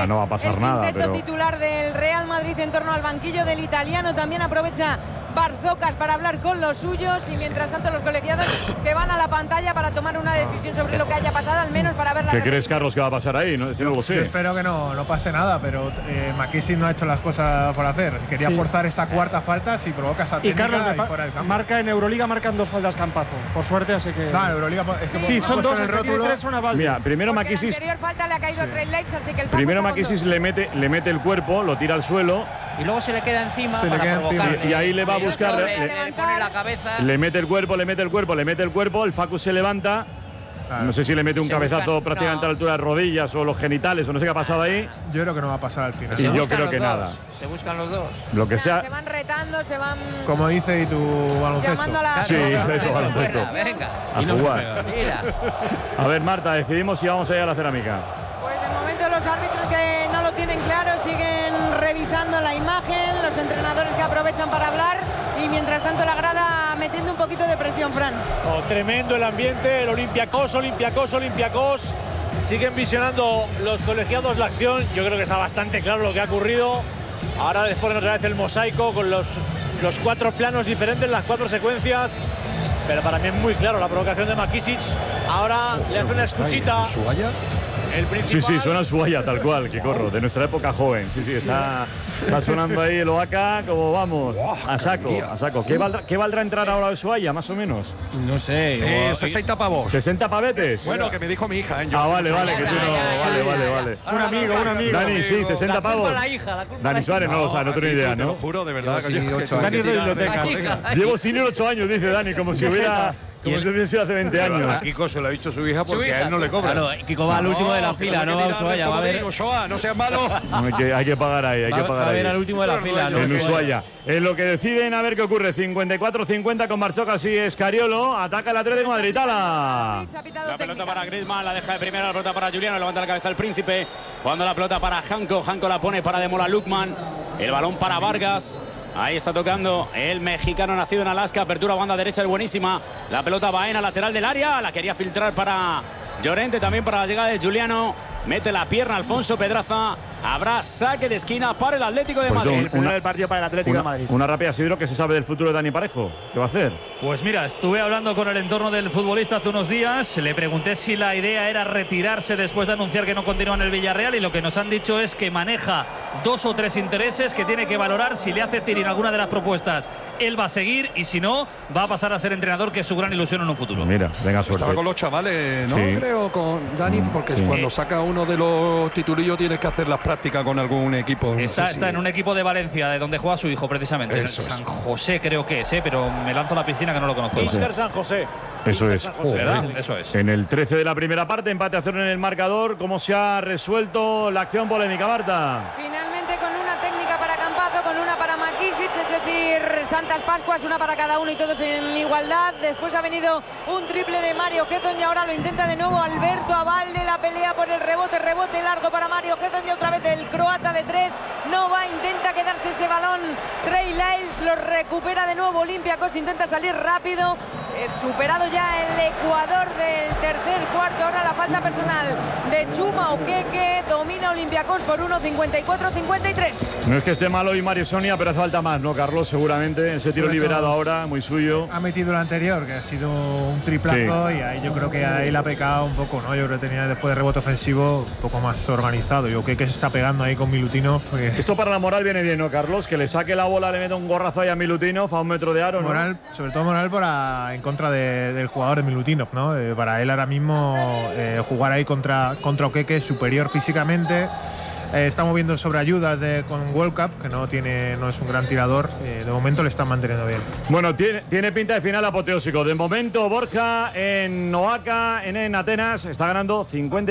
no va a pasar nada. El quinteto titular del Real Madrid en torno al banquillo del italiano. También aprovecha Barzocas para hablar con los suyos y mientras tanto los colegiados que van a la pantalla para tomar una decisión sobre lo que haya pasado, al menos para ver la... ¿Qué crees, Carlos, que va a pasar ahí? No, yo no lo sé. Yo espero que no pase nada, pero McKissick no ha hecho las cosas por hacer. Quería forzar esa cuarta falta si provoca esa técnica y Carlos, fuera del campo. Marca en Euroliga, marcan 2 faltas Campazo. Por suerte, así que... No, en Euroliga... sí, son 2, el rótulo. 3 son a Valde. Mira, primero McKissick... La anterior falta le ha caído a Trey Lakes, así que el primero McKissick le mete el cuerpo, lo tira al suelo. Y luego se le queda encima para provocar. Y ahí le va a buscar... Le pone la cabeza. Le mete el cuerpo, el Facu se levanta. No sé si le mete un cabezazo prácticamente a la altura de rodillas o los genitales o no sé qué ha pasado ahí. Yo creo que no va a pasar al final. Y yo creo que nada. Se buscan los dos. Lo que sea. Se van retando, se van... Como dice y tu baloncesto. Llamando a la... Sí, eso, baloncesto. Venga. A jugar. Mira. A ver, Marta, decidimos si vamos a ir a la cerámica. Pues de momento los árbitros que no lo tienen claro siguen revisando la imagen, los entrenadores que aprovechan para hablar y mientras tanto la grada metiendo un poquito de presión, Fran. Tremendo el ambiente, el Olympiacos. Siguen visionando los colegiados la acción. Yo creo que está bastante claro lo que ha ocurrido. Ahora les ponen otra vez el mosaico con los 4 planos diferentes, las 4 secuencias. Pero para mí es muy claro la provocación de McKissick. Ahora le hace una escuchita. El principal. Sí, suena Ushuaia tal cual, que corro, de nuestra época joven. Sí, está sonando ahí el Oaca, como vamos, a saco. ¿Qué valdrá entrar ahora a Ushuaia, más o menos? No sé. 60 pavos. ¿60 pavetes? Bueno, que me dijo mi hija. Vale, que tú no. Vale. Un amigo. Dani, sí, 60 pavos. Dani Suárez, no tengo ni idea, Te lo ¿no? juro, de verdad. Dani es de biblioteca. Llevo sin ir 8 años, dice Dani, como si hubiera... Como si hubiese sido hace 20 años. A Kiko se lo ha dicho su hija porque a él no le cobra. Claro, Kiko va al último de la fila, no va a Ushuaia. Va a ver. No seas malo. Hay que pagar ahí, Va a ver al último de la fila, ¿no? En Ushuaia. En lo que deciden, a ver qué ocurre. 54-50 con Barzocas y Escariolo. Ataca el Atlético de Madrid. La pelota para Griezmann, la deja de primera, la pelota para Juliano, levanta la cabeza el Príncipe. Jugando la pelota para Janko la pone para Demola Lukman. El balón para Vargas. Ahí está tocando el mexicano nacido en Alaska. Apertura banda derecha, es buenísima. La pelota Baena, lateral del área. La quería filtrar para Llorente, también para la llegada de Juliano. Mete la pierna Alfonso Pedraza. Habrá saque de esquina para el Atlético de Madrid. El primero del partido para el Atlético de Madrid. Una rápida, Sidro, que se sabe del futuro de Dani Parejo. ¿Qué va a hacer? Pues mira, estuve hablando con el entorno del futbolista hace unos días. Le pregunté si la idea era retirarse después de anunciar que no continúa en el Villarreal. Y lo que nos han dicho es que maneja 2 o 3 intereses que tiene que valorar. Si le hace tirar alguna de las propuestas, él va a seguir. Y si no, va a pasar a ser entrenador, que es su gran ilusión en un futuro. Mira, venga, suerte. Estaba con los chavales, ¿no? Sí. Creo, con Dani, porque cuando saca uno de los titulillos tienes que hacer las prácticas con algún equipo. Está en un equipo de Valencia, de donde juega su hijo precisamente. Eso San José creo que es, pero me lanzo a la piscina que no lo conozco. Inter San José. Eso es. ¿Verdad? Eso es. En el 13 de la primera parte, empate a 0 en el marcador. ¿Cómo se ha resuelto la acción polémica, Marta? Finalmente con una técnica para Campazo, con una para McKissick, es decir, Santas Pascuas, una para cada uno y todos en igualdad. Después ha venido un triple de Mario Gedon y ahora lo intenta de nuevo Alberto Abalde. La pelea por el rebote largo para Mario Gedon y otra vez el croata de 3. No va, intenta quedarse ese balón. Trey Lyles lo recupera de nuevo. Olympiacos intenta salir rápido. Es superado ya el Ecuador del tercer cuarto. Ahora la falta personal de Chuma Okeke. Domina Olympiacos por 1, 54-53. No es que esté malo hoy Mario Sonia, pero hace falta más, ¿no, Carlos? Seguramente. Ese tiro liberado ahora, muy suyo. Ha metido el anterior, que ha sido un triplazo, sí. Y ahí yo creo que ahí la ha pecado un poco, ¿no? Yo creo que tenía después de rebote ofensivo un poco más organizado. Yo creo que se está pegando ahí con Milutinov. Esto para la moral viene bien, ¿no, Carlos? Que le saque la bola, le meta un gorrazo ahí a Milutinov a 1 metro de aro, ¿no? Moral, sobre todo moral en contra del jugador de Milutinov, ¿no? Para él ahora mismo jugar ahí contra Okeke superior físicamente. Estamos viendo sobre ayudas con World Cup, que no es un gran tirador. De momento le están manteniendo bien. Bueno, tiene pinta de final apoteósico. De momento, Borja en Oaca, en Atenas, está ganando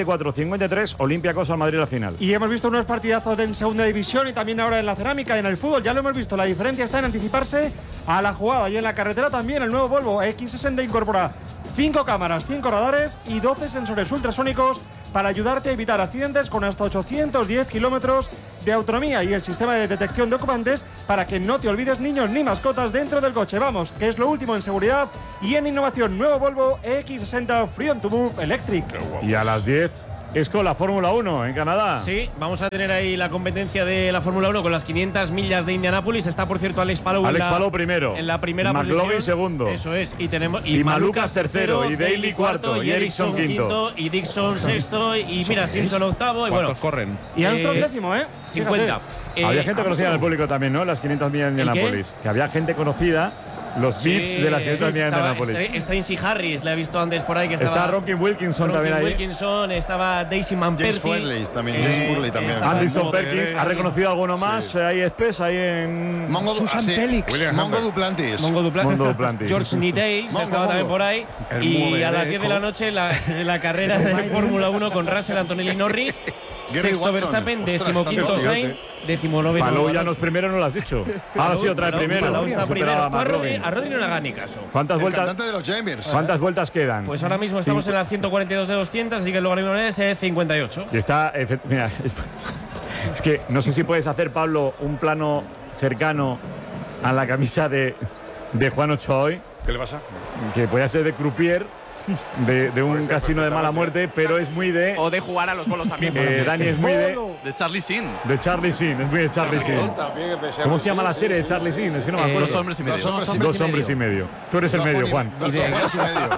54-53. Olympiacos al Madrid a la final. Y hemos visto unos partidazos en segunda división y también ahora en la cerámica y en el fútbol. Ya lo hemos visto. La diferencia está en anticiparse a la jugada. Y en la carretera también el nuevo Volvo X60 incorpora 5 cámaras, 5 radares y 12 sensores ultrasónicos para ayudarte a evitar accidentes con hasta 810 kilómetros de autonomía y el sistema de detección de ocupantes para que no te olvides niños ni mascotas dentro del coche. Vamos, que es lo último en seguridad y en innovación. Nuevo Volvo X60 Free on to Move Electric. Y a las 10 es con la Fórmula 1 en Canadá. Sí, vamos a tener ahí la competencia de la Fórmula 1 con las 500 millas de Indianápolis. Está, por cierto, Alex Palou. Palou primero. En la primera McLovin posición. segundo. Eso es. Y tenemos Malukas tercero. Y Daly cuarto. Y Ericsson quinto. Y Dixon sexto. Y mira, Simpson octavo. Y bueno, corren? Y Armstrong décimo, 50. Había gente conocida en el público también, ¿no? Las 500 millas de Indianápolis. Que había gente conocida. Los beats de las 500 millas de Indianápolis. Tracy Harris, le he visto antes por ahí que estaba. Está Ronkin Wilkinson también ahí. Wilkinson, estaba Daisy Manperti. James Purley también. Anderson Perkins. ¿Ha reconocido alguno más? Ahí Espes, ahí en. Susan Felix. Mongo Duplantis. George Nittales estaba también por ahí. Y a las 10 de la noche la carrera de Fórmula 1 con Russell, Antonelli Norris. Sexto Verstappen, 15º Sainz, 19º. Palou ya no es primero, no lo has dicho. Ahora sí, otra vez primero. Palou está primero. A Rodri no le haga ni caso. ¿Cuántas vueltas quedan? Pues ahora mismo estamos en la 142 de 200, así que luego mismo es 58. Y está. Mira, es que no sé si puedes hacer, Pablo, un plano cercano a la camisa de Juan Ochoa hoy. ¿Qué le pasa? Que puede ser de croupier. De un casino de mala muerte, pero es muy de. O de jugar a los bolos también. Dani es muy de Charlie Sheen. De Charlie Sheen, es muy de Charlie Sheen. ¿Cómo se llama la serie de Charlie Sheen? Es que no me acuerdo. 2 hombres y medio. 2 hombres y medio. Tú eres el medio, Juan. 2 hombres y medio.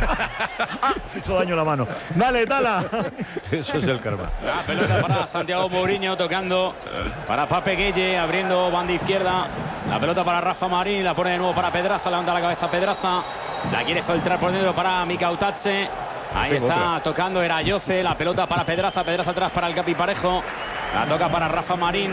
He hecho daño la mano. Dale, Tala. Eso es el karma. La pelota para Santiago Mourinho tocando para Pape Gueye, abriendo banda izquierda. La pelota para Rafa Marín, la pone de nuevo para Pedraza, levanta la cabeza Pedraza. La quiere filtrar por dentro para Mikautadze. Ahí está tocando Erayoce. La pelota para Pedraza. Pedraza atrás para el Capi Parejo. La toca para Rafa Marín.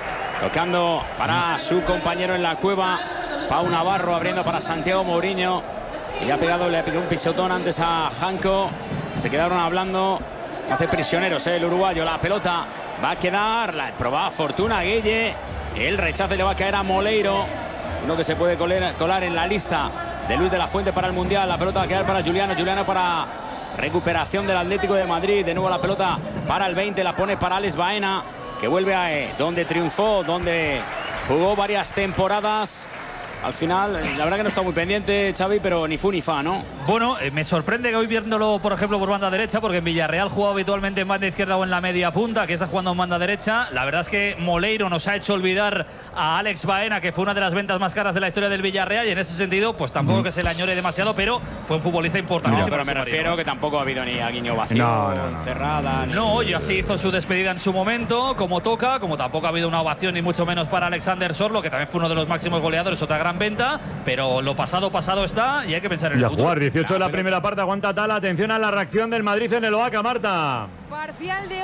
Tocando para su compañero en la cueva. Pau Navarro abriendo para Santiago Mourinho. Y le pegó un pisotón antes a Janko. Se quedaron hablando. Hace prisioneros el uruguayo. La pelota va a quedar. La probada fortuna Gueye. El rechace le va a caer a Moleiro. Uno que se puede colar en la lista de Luis de la Fuente para el Mundial. La pelota va a quedar para Juliano. Juliano para recuperación del Atlético de Madrid. De nuevo la pelota para el 20. La pone para Alex Baena, que vuelve a donde triunfó, donde jugó varias temporadas. Al final, la verdad que no está muy pendiente, Xavi, pero ni fu ni fa, ¿no? Bueno, me sorprende que hoy viéndolo, por ejemplo, por banda derecha, porque en Villarreal jugaba habitualmente en banda izquierda o en la media punta, que está jugando en banda derecha. La verdad es que Moleiro nos ha hecho olvidar a Alex Baena, que fue una de las ventas más caras de la historia del Villarreal, y en ese sentido, pues tampoco que se le añore demasiado, pero fue un futbolista importante. No, pero me refiero que tampoco ha habido ni a Guiño vacío, encerrada. No, y así hizo su despedida en su momento, como toca, como tampoco ha habido una ovación, ni mucho menos para Alexander Sorlo, que también fue uno de los máximos goleadores, otra gran venta. Pero lo pasado está y hay que pensar en el futuro. Y a jugar 18 de la primera parte, aguanta Tala. Atención a la reacción del Madrid en el Oaca, Marta. Parcial de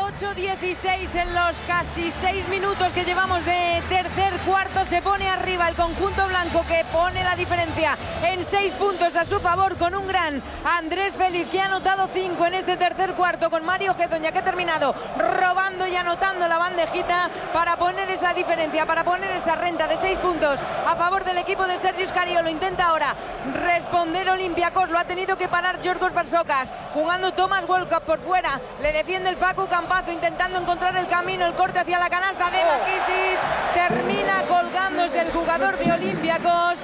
8-16 en los casi 6 minutos que llevamos de tercer cuarto. Se pone arriba el conjunto blanco, que pone la diferencia en 6 puntos a su favor, con un gran Andrés Félix, que ha anotado 5 en este tercer cuarto, con Mario Hezonja, que ha terminado robando y anotando la bandejita para poner esa diferencia, para poner esa renta de 6 puntos a favor del equipo de Sergio Scariolo. Intenta ahora responder Olympiacos, lo ha tenido que parar Giorgos Barsocas, jugando Thomas Volkov por fuera, le defiende el Facu Campazo, intentando encontrar el camino, el corte hacia la canasta de Makisic. Termina colgándose el jugador de Olympiacos.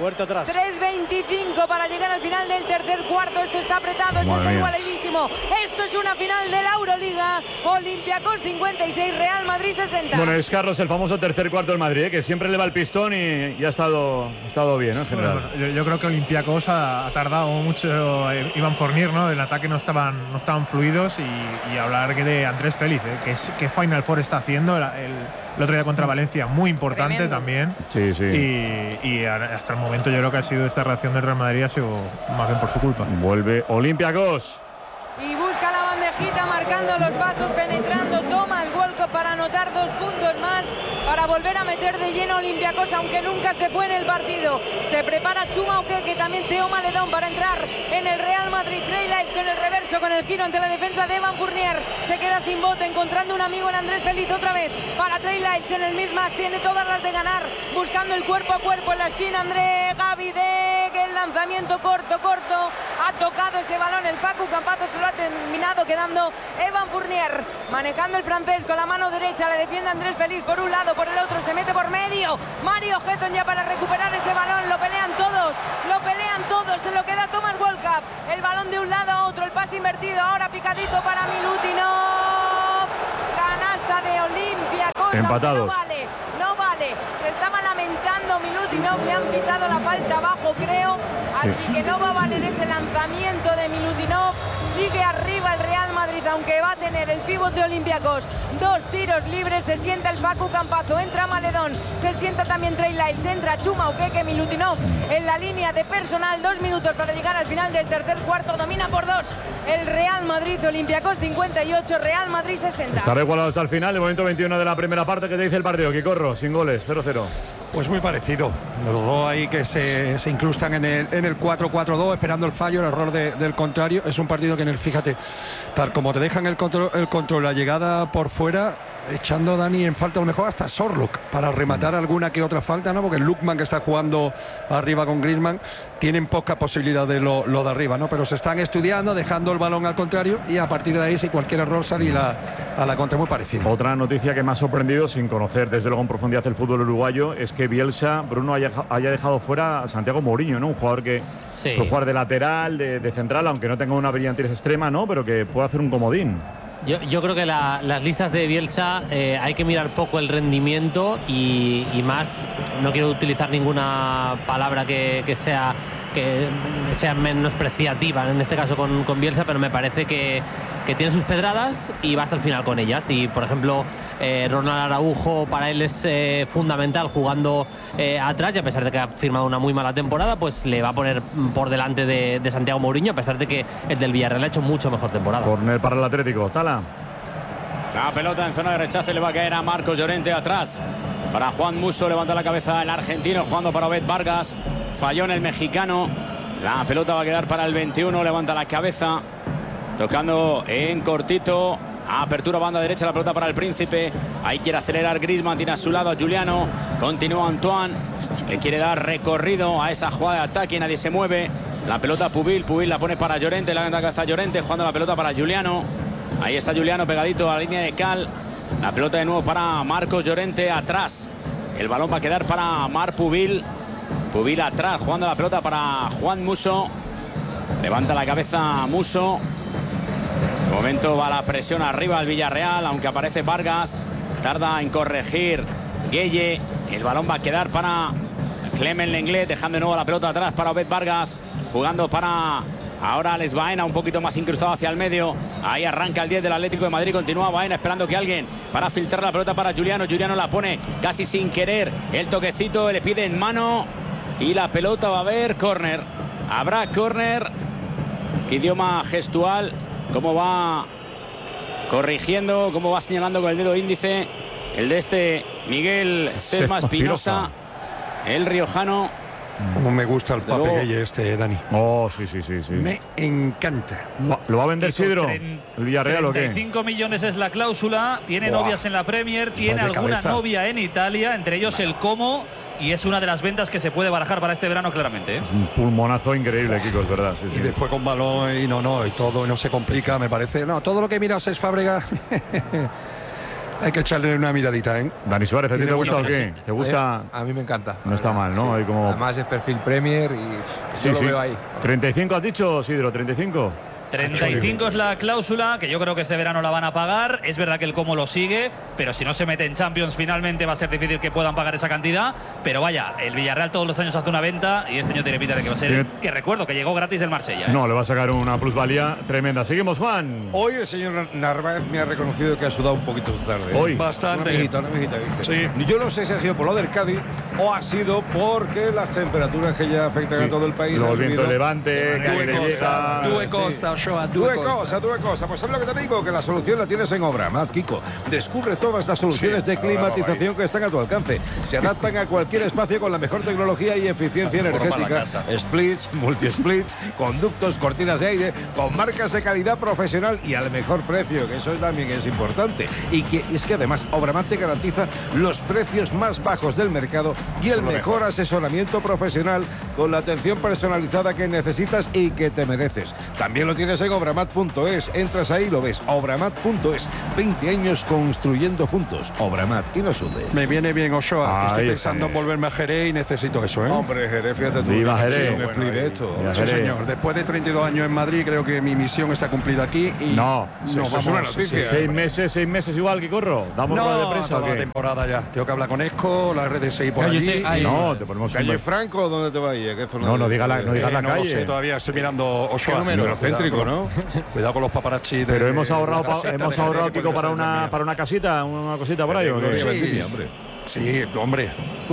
3:25 para llegar al final del tercer cuarto. Esto está apretado, esto está igualadísimo. Esto es una final de la Euroliga. Olympiacos 56, Real Madrid 60. Bueno, es Carlos, el famoso tercer cuarto del Madrid, que siempre le va el pistón y ha estado bien, ¿no? En general. Bueno, yo creo que Olympiacos ha tardado mucho. Iván Fournier, ¿no? El ataque no estaban fluidos, y hablar de Andrés Félix, que Final Four está haciendo el otro día contra Valencia, muy importante. Tremendo. También. Sí. Y hasta el momento yo creo que ha sido esta reacción del Real Madrid, ha sido más bien por su culpa. Vuelve Olympiacos. Y busca la bandejita, marcando los pasos, penetrando Thomas Volkov para anotar 2 puntos más, para volver a meter de lleno a Olympiacos, aunque nunca se fue en el partido. Se prepara Chuma Okeke, también Theo Maledón, para entrar en el Real Madrid. Trey Lyles con el reverso, con el giro ante la defensa de Evan Fournier. Se queda sin bote, encontrando un amigo en Andrés Félix otra vez. Para Trey Lyles en el mismo, tiene todas las de ganar, buscando el cuerpo a cuerpo en la esquina. André Gavidec, el lanzamiento corto. Ha tocado ese balón el Facu Campazo, se lo ha terminado quedando Evan Fournier, manejando el francés con la mano derecha. Le defiende Andrés Félix por un lado, por el otro se mete por medio Mario Hezonja para recuperar ese balón. Lo pelean todos, se lo queda Thomas Volkov. El balón de un lado a otro, el pase invertido, ahora picadito para Milutinov. Empatados. No vale. Se estaba lamentando Milutinov, le han pitado la falta abajo, creo. Así que no va a valer ese lanzamiento de Milutinov. Sigue arriba el Real Madrid, aunque va a tener el pívot de Olympiacos 2 tiros libres. Se sienta el Facu Campazo, entra Maledón, se sienta también Trey Lyles, entra Chuma Okeke. Milutinov en la línea de personal. 2 minutos para llegar al final del tercer cuarto. Domina por 2 el Real Madrid. Olympiacos 58, Real Madrid 60. Estará igualado hasta el final, el momento 21 de la primera parte. ¿Qué te dice el partido, Quicorro? Sin goles, 0-0. Pues muy parecido. Los dos ahí que se incrustan en el 4-4-2, esperando el fallo, el error del contrario. Es un partido que en el, fíjate, tal como te dejan el control, la llegada por fuera, echando Dani en falta a lo mejor hasta Sorlock para rematar alguna que otra falta, ¿no? Porque el Lookman, que está jugando arriba con Griezmann, tienen poca posibilidad de lo de arriba, ¿no? Pero se están estudiando, dejando el balón al contrario, y a partir de ahí, si cualquier error salir a la contra, muy parecido. Otra noticia que me ha sorprendido, sin conocer desde luego en profundidad el fútbol uruguayo, es que Bielsa, Bruno, haya dejado fuera a Santiago Mourinho, ¿no? Un jugador que puede jugar de lateral, de central, aunque no tenga una brillantez extrema, ¿no? Pero que puede hacer un comodín. Yo creo que las listas de Bielsa hay que mirar poco el rendimiento y más, no quiero utilizar ninguna palabra que sea menospreciativa en este caso con Bielsa, pero me parece que tiene sus pedradas y va hasta el final con ellas. Y por ejemplo, Ronald Araujo para él es fundamental jugando atrás, y a pesar de que ha firmado una muy mala temporada, pues le va a poner por delante de Santiago Mourinho, a pesar de que el del Villarreal ha hecho mucho mejor temporada. Corner para el Atlético, Tala. La pelota en zona de rechace le va a caer a Marcos Llorente atrás. Para Juan Musso, levanta la cabeza el argentino, jugando para Obed Vargas. Falló en el mexicano. La pelota va a quedar para el 21, levanta la cabeza. Tocando en cortito. Apertura banda derecha, la pelota para el Príncipe. Ahí quiere acelerar Griezmann, tiene a su lado a Giuliano. Continúa Antoine. Le quiere dar recorrido a esa jugada de ataque y nadie se mueve. La pelota Pubil la pone para Llorente, la cabeza a Llorente, jugando la pelota para Giuliano. Ahí está Giuliano pegadito a la línea de cal. La pelota de nuevo para Marcos Llorente atrás. El balón va a quedar para Marc Pubil. Pubil atrás, jugando la pelota para Juan Musso. Levanta la cabeza Musso. De momento va la presión arriba al Villarreal, aunque aparece Vargas. Tarda en corregir Gueye. El balón va a quedar para Clement Lenglet, dejando de nuevo la pelota atrás para Obed Vargas. Jugando para ahora Alex Baena, un poquito más incrustado hacia el medio. Ahí arranca el 10 del Atlético de Madrid. Continúa Baena esperando que alguien para filtrar la pelota para Giuliano. Giuliano la pone casi sin querer. El toquecito le pide en mano. Y la pelota va a haber córner. Habrá córner. ¿Qué idioma gestual? Cómo va corrigiendo, cómo va señalando con el dedo índice el de este Miguel Sesma Espinosa, el riojano. Como me gusta el Pape Gueye Dani. Oh, sí. Me encanta. ¿Lo va a vender Sidro? ¿El Villarreal o qué? 35 millones es la cláusula. Tiene novias en la Premier, tiene alguna novia en Italia, entre ellos el Como. Y es una de las ventas que se puede barajar para este verano claramente. Es un pulmonazo increíble, Kiko, es verdad. Sí. Y después con balón y todo no se complica, me parece. No, todo lo que miras es Fábregas. Hay que echarle una miradita, ¿eh? Dani Suárez, ¿a ti te gusta o qué? ¿Te gusta? A mí me encanta. No está mal, ¿no? Sí. Hay como... Además es perfil Premier y yo lo veo ahí. 35 has dicho, Sidro, 35. 35 es la cláusula, que yo creo que este verano la van a pagar. Es verdad que el Como lo sigue, pero si no se mete en Champions finalmente va a ser difícil que puedan pagar esa cantidad. Pero vaya, el Villarreal todos los años hace una venta y este año tiene pinta de que va a ser, que recuerdo que llegó gratis del Marsella. No, le va a sacar una plusvalía tremenda. Seguimos, Juan. Hoy el señor Narváez me ha reconocido que ha sudado un poquito tarde. Hoy. Bastante. Una mijita, sí. Yo no sé si ha sido por lo del Cádiz o ha sido porque las temperaturas que ya afectan a todo el país. Los vientos levante, Due cosas. Pues sabes lo que te digo, que la solución la tienes en Obramat, Kiko. Descubre todas las soluciones de climatización que están a tu alcance. Se adaptan a cualquier espacio con la mejor tecnología y eficiencia energética. Splits, multi-splits, conductos, cortinas de aire, con marcas de calidad profesional y al mejor precio, que eso también es importante. Y es que además Obramat te garantiza los precios más bajos del mercado y el mejor asesoramiento profesional con la atención personalizada que necesitas y que te mereces. También lo tienes tienes en obramat.es. Entras ahí y lo ves. Obramat.es. 20 años construyendo juntos. Obramat y no sudes. Me viene bien Ochoa. Estoy pensando en volverme a Jerez y necesito eso, ¿eh? Hombre, Jerez, fíjate tú. Viva Jerez. De esto. Sí, señor. Después de 32 años en Madrid, creo que mi misión está cumplida aquí. Y no, vamos, es una noticia. 6 meses igual, Guicorro. Damos rueda de prensa. Toda la temporada ya. Tengo que hablar con Esco, las redes 6 por allí. No, te ponemos ¿Calle Franco o dónde te va a ir? No digas la calle. No lo sé, todavía estoy mirando Ochoa. Número céntrico, ¿no? Cuidado con los paparazzi. Pero hemos ahorrado, Kiko, para una casita, una cosita por ahí. Sí, hombre.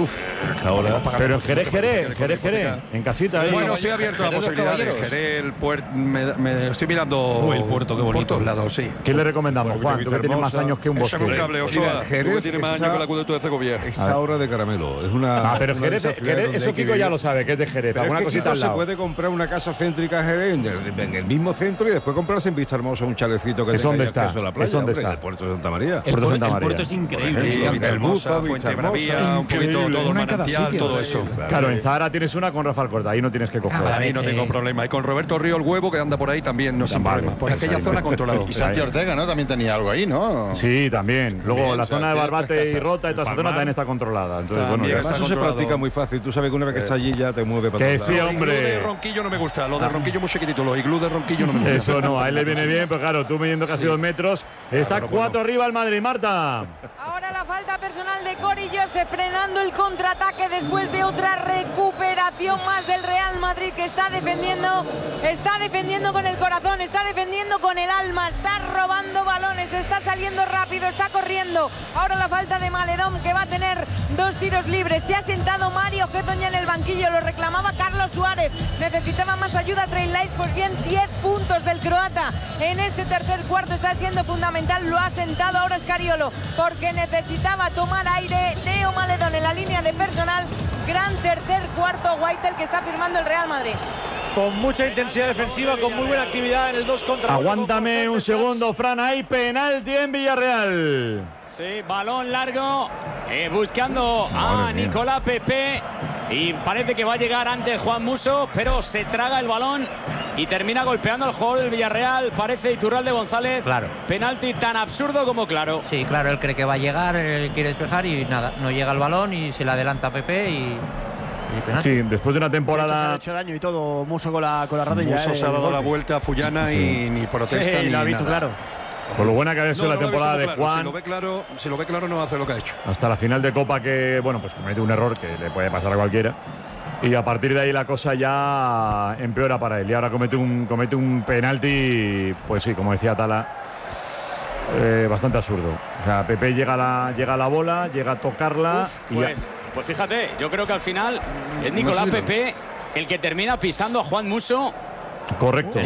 Ahora. Pero en Jerez, en casita. Bueno, estoy abierto a posibilidades. Jerez, el puerto, me estoy mirando el puerto, qué bonito. Por todos lados, sí. ¿Qué le recomendamos, Juan? Tú que tienes más años que un bosque. Échame un cable, Ochoa. Jerez tiene más años que la acueducto de Segovia. Esa obra de caramelo. Es una. Pero Jerez, eso Kiko ya lo sabe, que es de Jerez. Pero alguna cosita al lado. Se puede comprar una casa céntrica Jerez en el mismo centro y después comprarse en Vista Hermosa un chalecito que tenga acceso a la playa. ¿Es dónde está? El puerto de Santa María. El puerto es increíble. El Buzo, Fuente Bravía, un poquito todo el manantial, todo eso. Claro, en Zahara tienes una con Rafael Corta, ahí no tienes que coger. Ahí no tengo problema. Y con Roberto Río el Huevo, que anda por ahí también, no sin problema. Por aquella zona controlado. Y Santi Ortega, ¿no? También tenía algo ahí, ¿no? Sí, también. Luego la zona de Barbate y Rota y toda esa zona también está controlada. Entonces, bueno, eso se practica muy fácil. Tú sabes que una vez que está allí ya te mueve para todos lados. Que sí, hombre. Lo de Ronquillo no me gusta. Lo de Ronquillo muy chiquitito. Los iglú de Ronquillo no me gusta. Eso no, a él le viene bien, pero claro, tú midiendo casi 2 metros. Está 4 arriba el Madrid, Marta. Ahora la falta personal de Cory Joseph frenando el contraataque después de otra recuperación más del Real Madrid, que está defendiendo con el corazón, está defendiendo con el alma, está robando balones, está saliendo rápido, está corriendo. Ahora la falta de Maledón, que va a tener 2 tiros libres. Se ha sentado Mario Getoña en el banquillo, lo reclamaba Carlos Suárez, necesitaba más ayuda Trey Lyles. Pues bien, 10 puntos del croata en este tercer cuarto, está siendo fundamental. Lo ha sentado ahora Scariolo porque necesitaba tomar aire. Teo Maledón en la línea de personal. Gran tercer cuarto, Whitel, que está firmando el Real Madrid. Con mucha intensidad defensiva, con muy buena actividad en el 2 contra 1. Aguántame un segundo, Fran. Hay penalti en Villarreal. Sí, balón largo, buscando a Nicolás Pepe. Y parece que va a llegar antes Juan Musso, pero se traga el balón y termina golpeando al jugador del Villarreal. Parece Iturralde González. Claro. Penalti tan absurdo como claro. Sí, claro, él cree que va a llegar, él quiere despejar y nada, no llega el balón y se le adelanta a Pepe y penalti. Sí, después de una temporada. Se ha hecho daño y todo Musso con la rodilla. Musso se ha dado la vuelta a Fullana y ni protesta ni lo ha visto, nada. claro. Por lo buena que ha sido la temporada de Juan. Si lo ve claro, no hace lo que ha hecho. Hasta la final de Copa, que bueno, pues comete un error que le puede pasar a cualquiera. Y a partir de ahí la cosa ya empeora para él. Y ahora comete un penalti, pues sí, como decía Tala, bastante absurdo. O sea, Pepe llega a la bola, llega a tocarla. Pues fíjate, yo creo que al final es Nicolás Pepe el que termina pisando a Juan Musso. Correcto.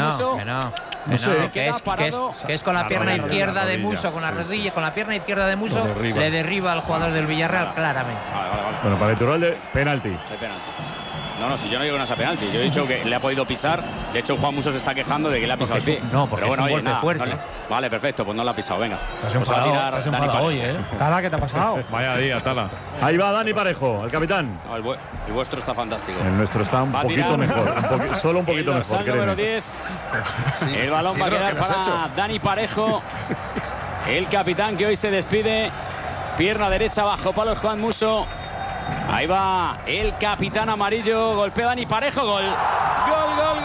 No sé, que es con la pierna izquierda de Musso, con la rodilla, con la pierna izquierda de Musso, le derriba al jugador del Villarreal claramente. Vale. Bueno, para Iturralde, penalti. Sí, penalti. No, si yo no digo que no sea penalti, yo he dicho que le ha podido pisar. De hecho, Juan Musso se está quejando de que le ha pisado el pie. No, porque pero bueno, es un golpe fuerte. Vale, perfecto, pues no le ha pisado, venga. Te has enfadado hoy, ¿eh? Tala, ¿qué te ha pasado? Vaya día, Tala. Ahí va Dani Parejo, el capitán. No, el vuestro está fantástico. El nuestro está un poquito mejor, solo un poquito mejor. El número 10. El balón va a quedar para Dani Parejo, el capitán que hoy se despide. Pierna derecha bajo palos Juan Musso. Ahí va el capitán amarillo, golpea Dani Parejo, gol. Gol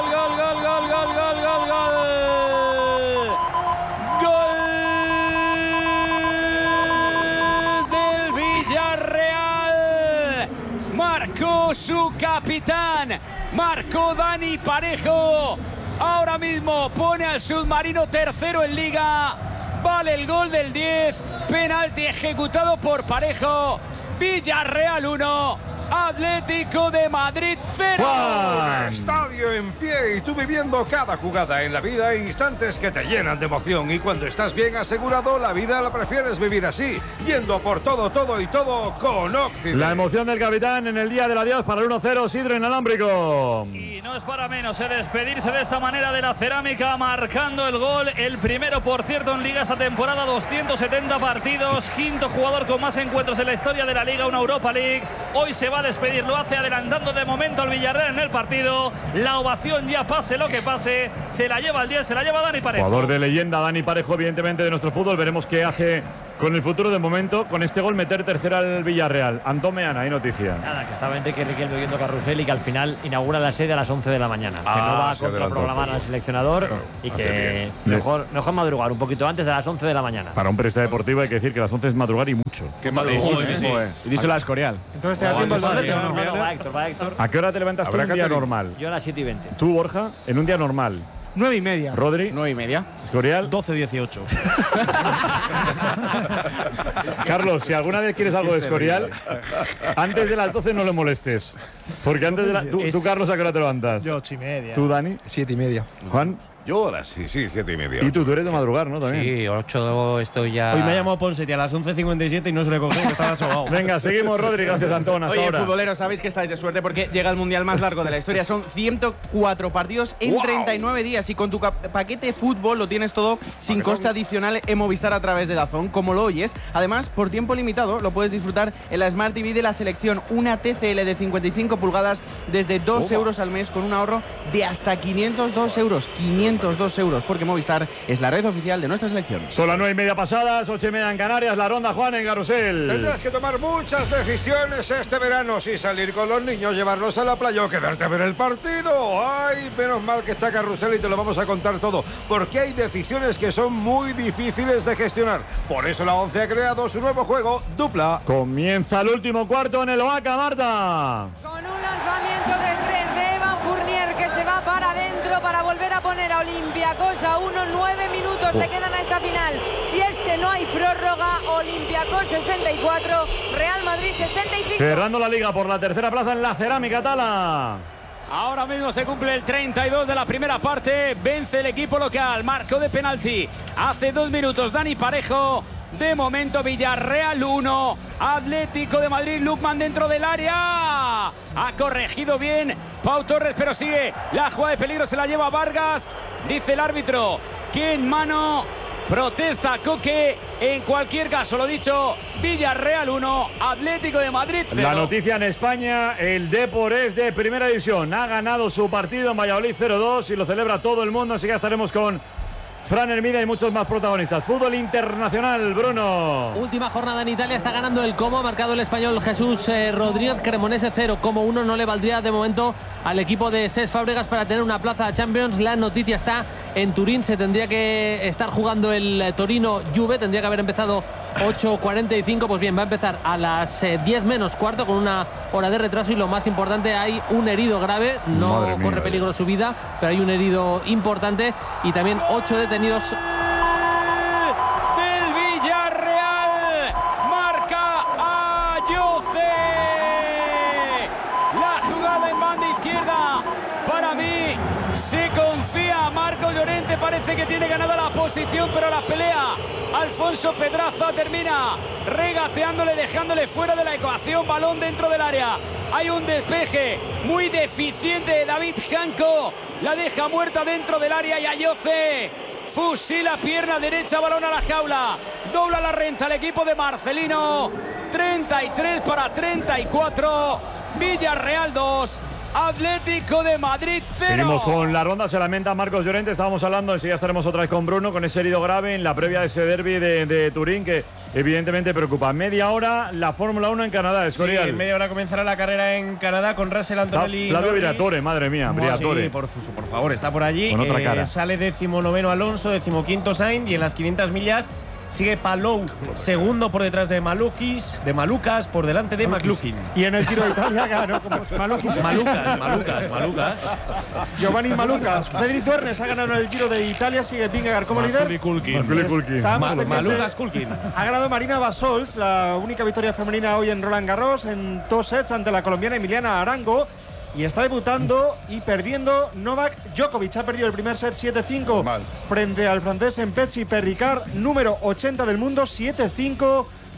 del Villarreal. Marcó su capitán, marcó Dani Parejo. Ahora mismo pone al submarino tercero en Liga. Vale el gol del 10, penalti ejecutado por Parejo. Villarreal 1, Atlético de Madrid 0. Estadio en pie y tú viviendo cada jugada en la vida, instantes que te llenan de emoción. Y cuando estás bien asegurado, la vida la prefieres vivir así, yendo por todo y todo con Occident. La emoción del capitán en el día del adiós para el 1-0, Sidro Inalámbrico. Y no es para menos despedirse de esta manera de la Cerámica, marcando el gol, el primero por cierto en Liga esta temporada, 270 partidos, quinto jugador con más encuentros en la historia de la Liga, una Europa League. Hoy se va a despedir, lo hace adelantando de momento al Villarreal en el partido. La ovación ya pase lo que pase, se la lleva el 10, se la lleva Dani Parejo. Jugador de leyenda, Dani Parejo, evidentemente, de nuestro fútbol. Veremos qué hace con el futuro. De momento, con este gol, meter tercera al Villarreal. Antón Meana, hay noticia. Nada, que estaba Enrique Riquelme viendo Carrusel y que al final inaugura la sede a las 11 de la mañana. Que no va a contraprogramar al seleccionador y que mejor madrugar un poquito antes de las 11 de la mañana. Para un periodista deportivo hay que decir que las 11 es madrugar y mucho. Qué madrugar, Y díselo a Escorial. Entonces te da tiempo el doblete. Va Héctor. ¿A qué hora te levantas tú en un día normal? Yo a las 7:20. ¿Tú, Borja, en un día normal? 9:30. ¿Rodri? 9:30. ¿Escorial? 12:18. Carlos, si alguna vez quieres algo de Escorial, antes de las 12 no le molestes. Porque antes de ¿Tú, Carlos, a qué hora te levantas? Yo 8:30. ¿Tú, Dani? 7:30. ¿Juan? Yo ahora sí, 7:30. Y tú eres de madrugar, ¿no? También. Sí, 8 estoy ya. Hoy me ha llamado Ponsetti a las 11:57 y no se le cogió, que estaba sobao. Venga, seguimos, Rodri. Gracias, Antón. Hasta Oye, ahora. futboleros, sabéis que estáis de suerte porque llega el mundial más largo de la historia. Son 104 partidos en 39 días. Y con tu paquete fútbol lo tienes todo sin coste adicional en Movistar a través de DAZN, como lo oyes. Además, por tiempo limitado, lo puedes disfrutar en la Smart TV de la selección. Una TCL de 55 pulgadas desde 2 euros al mes con un ahorro de hasta 502 euros. 502 euros. Porque Movistar es la red oficial de nuestra selección. Son las 9:30 pasadas, 8:30 en Canarias. La ronda, Juan, en Carrusel. Tendrás que tomar muchas decisiones este verano. Si salir con los niños, llevarlos a la playa o quedarte a ver el partido. Ay, menos mal que está Carrusel y te lo vamos a contar todo. Porque hay decisiones que son muy difíciles de gestionar. Por eso la 11 ha creado su nuevo juego, Dupla. Comienza el último cuarto en el Oaca, Marta. Con un lanzamiento de 3 de Evan Fournier que se va para adentro para volver a poner a Olympiacos a 9 minutos le quedan a esta final. Si es que no hay prórroga, Olympiacos 64, Real Madrid 65. Cerrando la liga por la tercera plaza en la cerámica, Tala. Ahora mismo se cumple el 32 de la primera parte. Vence el equipo local. Marcó de penalti hace 2 minutos Dani Parejo. De momento Villarreal 1, Atlético de Madrid, Lukman dentro del área. Ha corregido bien Pau Torres, pero sigue la jugada de peligro, se la lleva Vargas. Dice el árbitro que en mano, protesta Coque. En cualquier caso, lo dicho, Villarreal 1, Atlético de Madrid 0. La noticia en España, el Depor es de primera división. Ha ganado su partido en Valladolid 0-2 y lo celebra todo el mundo, así que ya estaremos con Fran Hermida y muchos más protagonistas. Fútbol internacional, Bruno. Última jornada en Italia, está ganando el Como, ha marcado el español Jesús Rodríguez. Cremonese 0-1 no le valdría de momento al equipo de Cesc Fábregas para tener una plaza a Champions. La noticia está en Turín, se tendría que estar jugando el Torino-Juve, tendría que haber empezado 8:45, pues bien, va a empezar a las 10 menos cuarto con una hora de retraso y lo más importante, hay un herido grave, no corre peligro su vida, pero hay un herido importante y también 8 detenidos. Del Villarreal, marca Ayoce. La jugada en banda izquierda, para mí se confía Marco Llorente, parece que tiene ganada la posición, pero la pelea Alfonso Pedraza termina regateándole, dejándole fuera de la ecuación, balón dentro del área. Hay un despeje muy deficiente de David Janko, la deja muerta dentro del área y Ayoce fusila pierna derecha, balón a la jaula, dobla la renta el equipo de Marcelino. 33-34, Villarreal 2, Atlético de Madrid 0. Seguimos con la ronda, se lamenta Marcos Llorente. Estábamos hablando, enseguida estaremos otra vez con Bruno, con ese herido grave en la previa de ese derbi de Turín, que evidentemente preocupa. Media hora la Fórmula 1 en Canadá, Escorial. Sí, en media hora comenzará la carrera en Canadá con Russell Antonelli. Flavio Briatore, madre mía, Briatore. Sí, por favor, está por allí. Con otra cara. Sale 19º Alonso, 15º Sainz y en las 500 millas sigue Palou, segundo por detrás de Malucas, por delante de McLaughlin. Y en el Giro de Italia ganó como Malucas. Giovanni Malucas. Fredrik Duernes ha ganado en el Giro de Italia, sigue Vingegaard como líder. Malukas Kulkin. Ha ganado Marina Basols, la única victoria femenina hoy en Roland Garros, en 2 sets ante la colombiana Emiliana Arango. Y está debutando y perdiendo Novak Djokovic. Ha perdido el primer set 7-5 frente al francés Mpetsi Perricard, número 80 del mundo, 7-5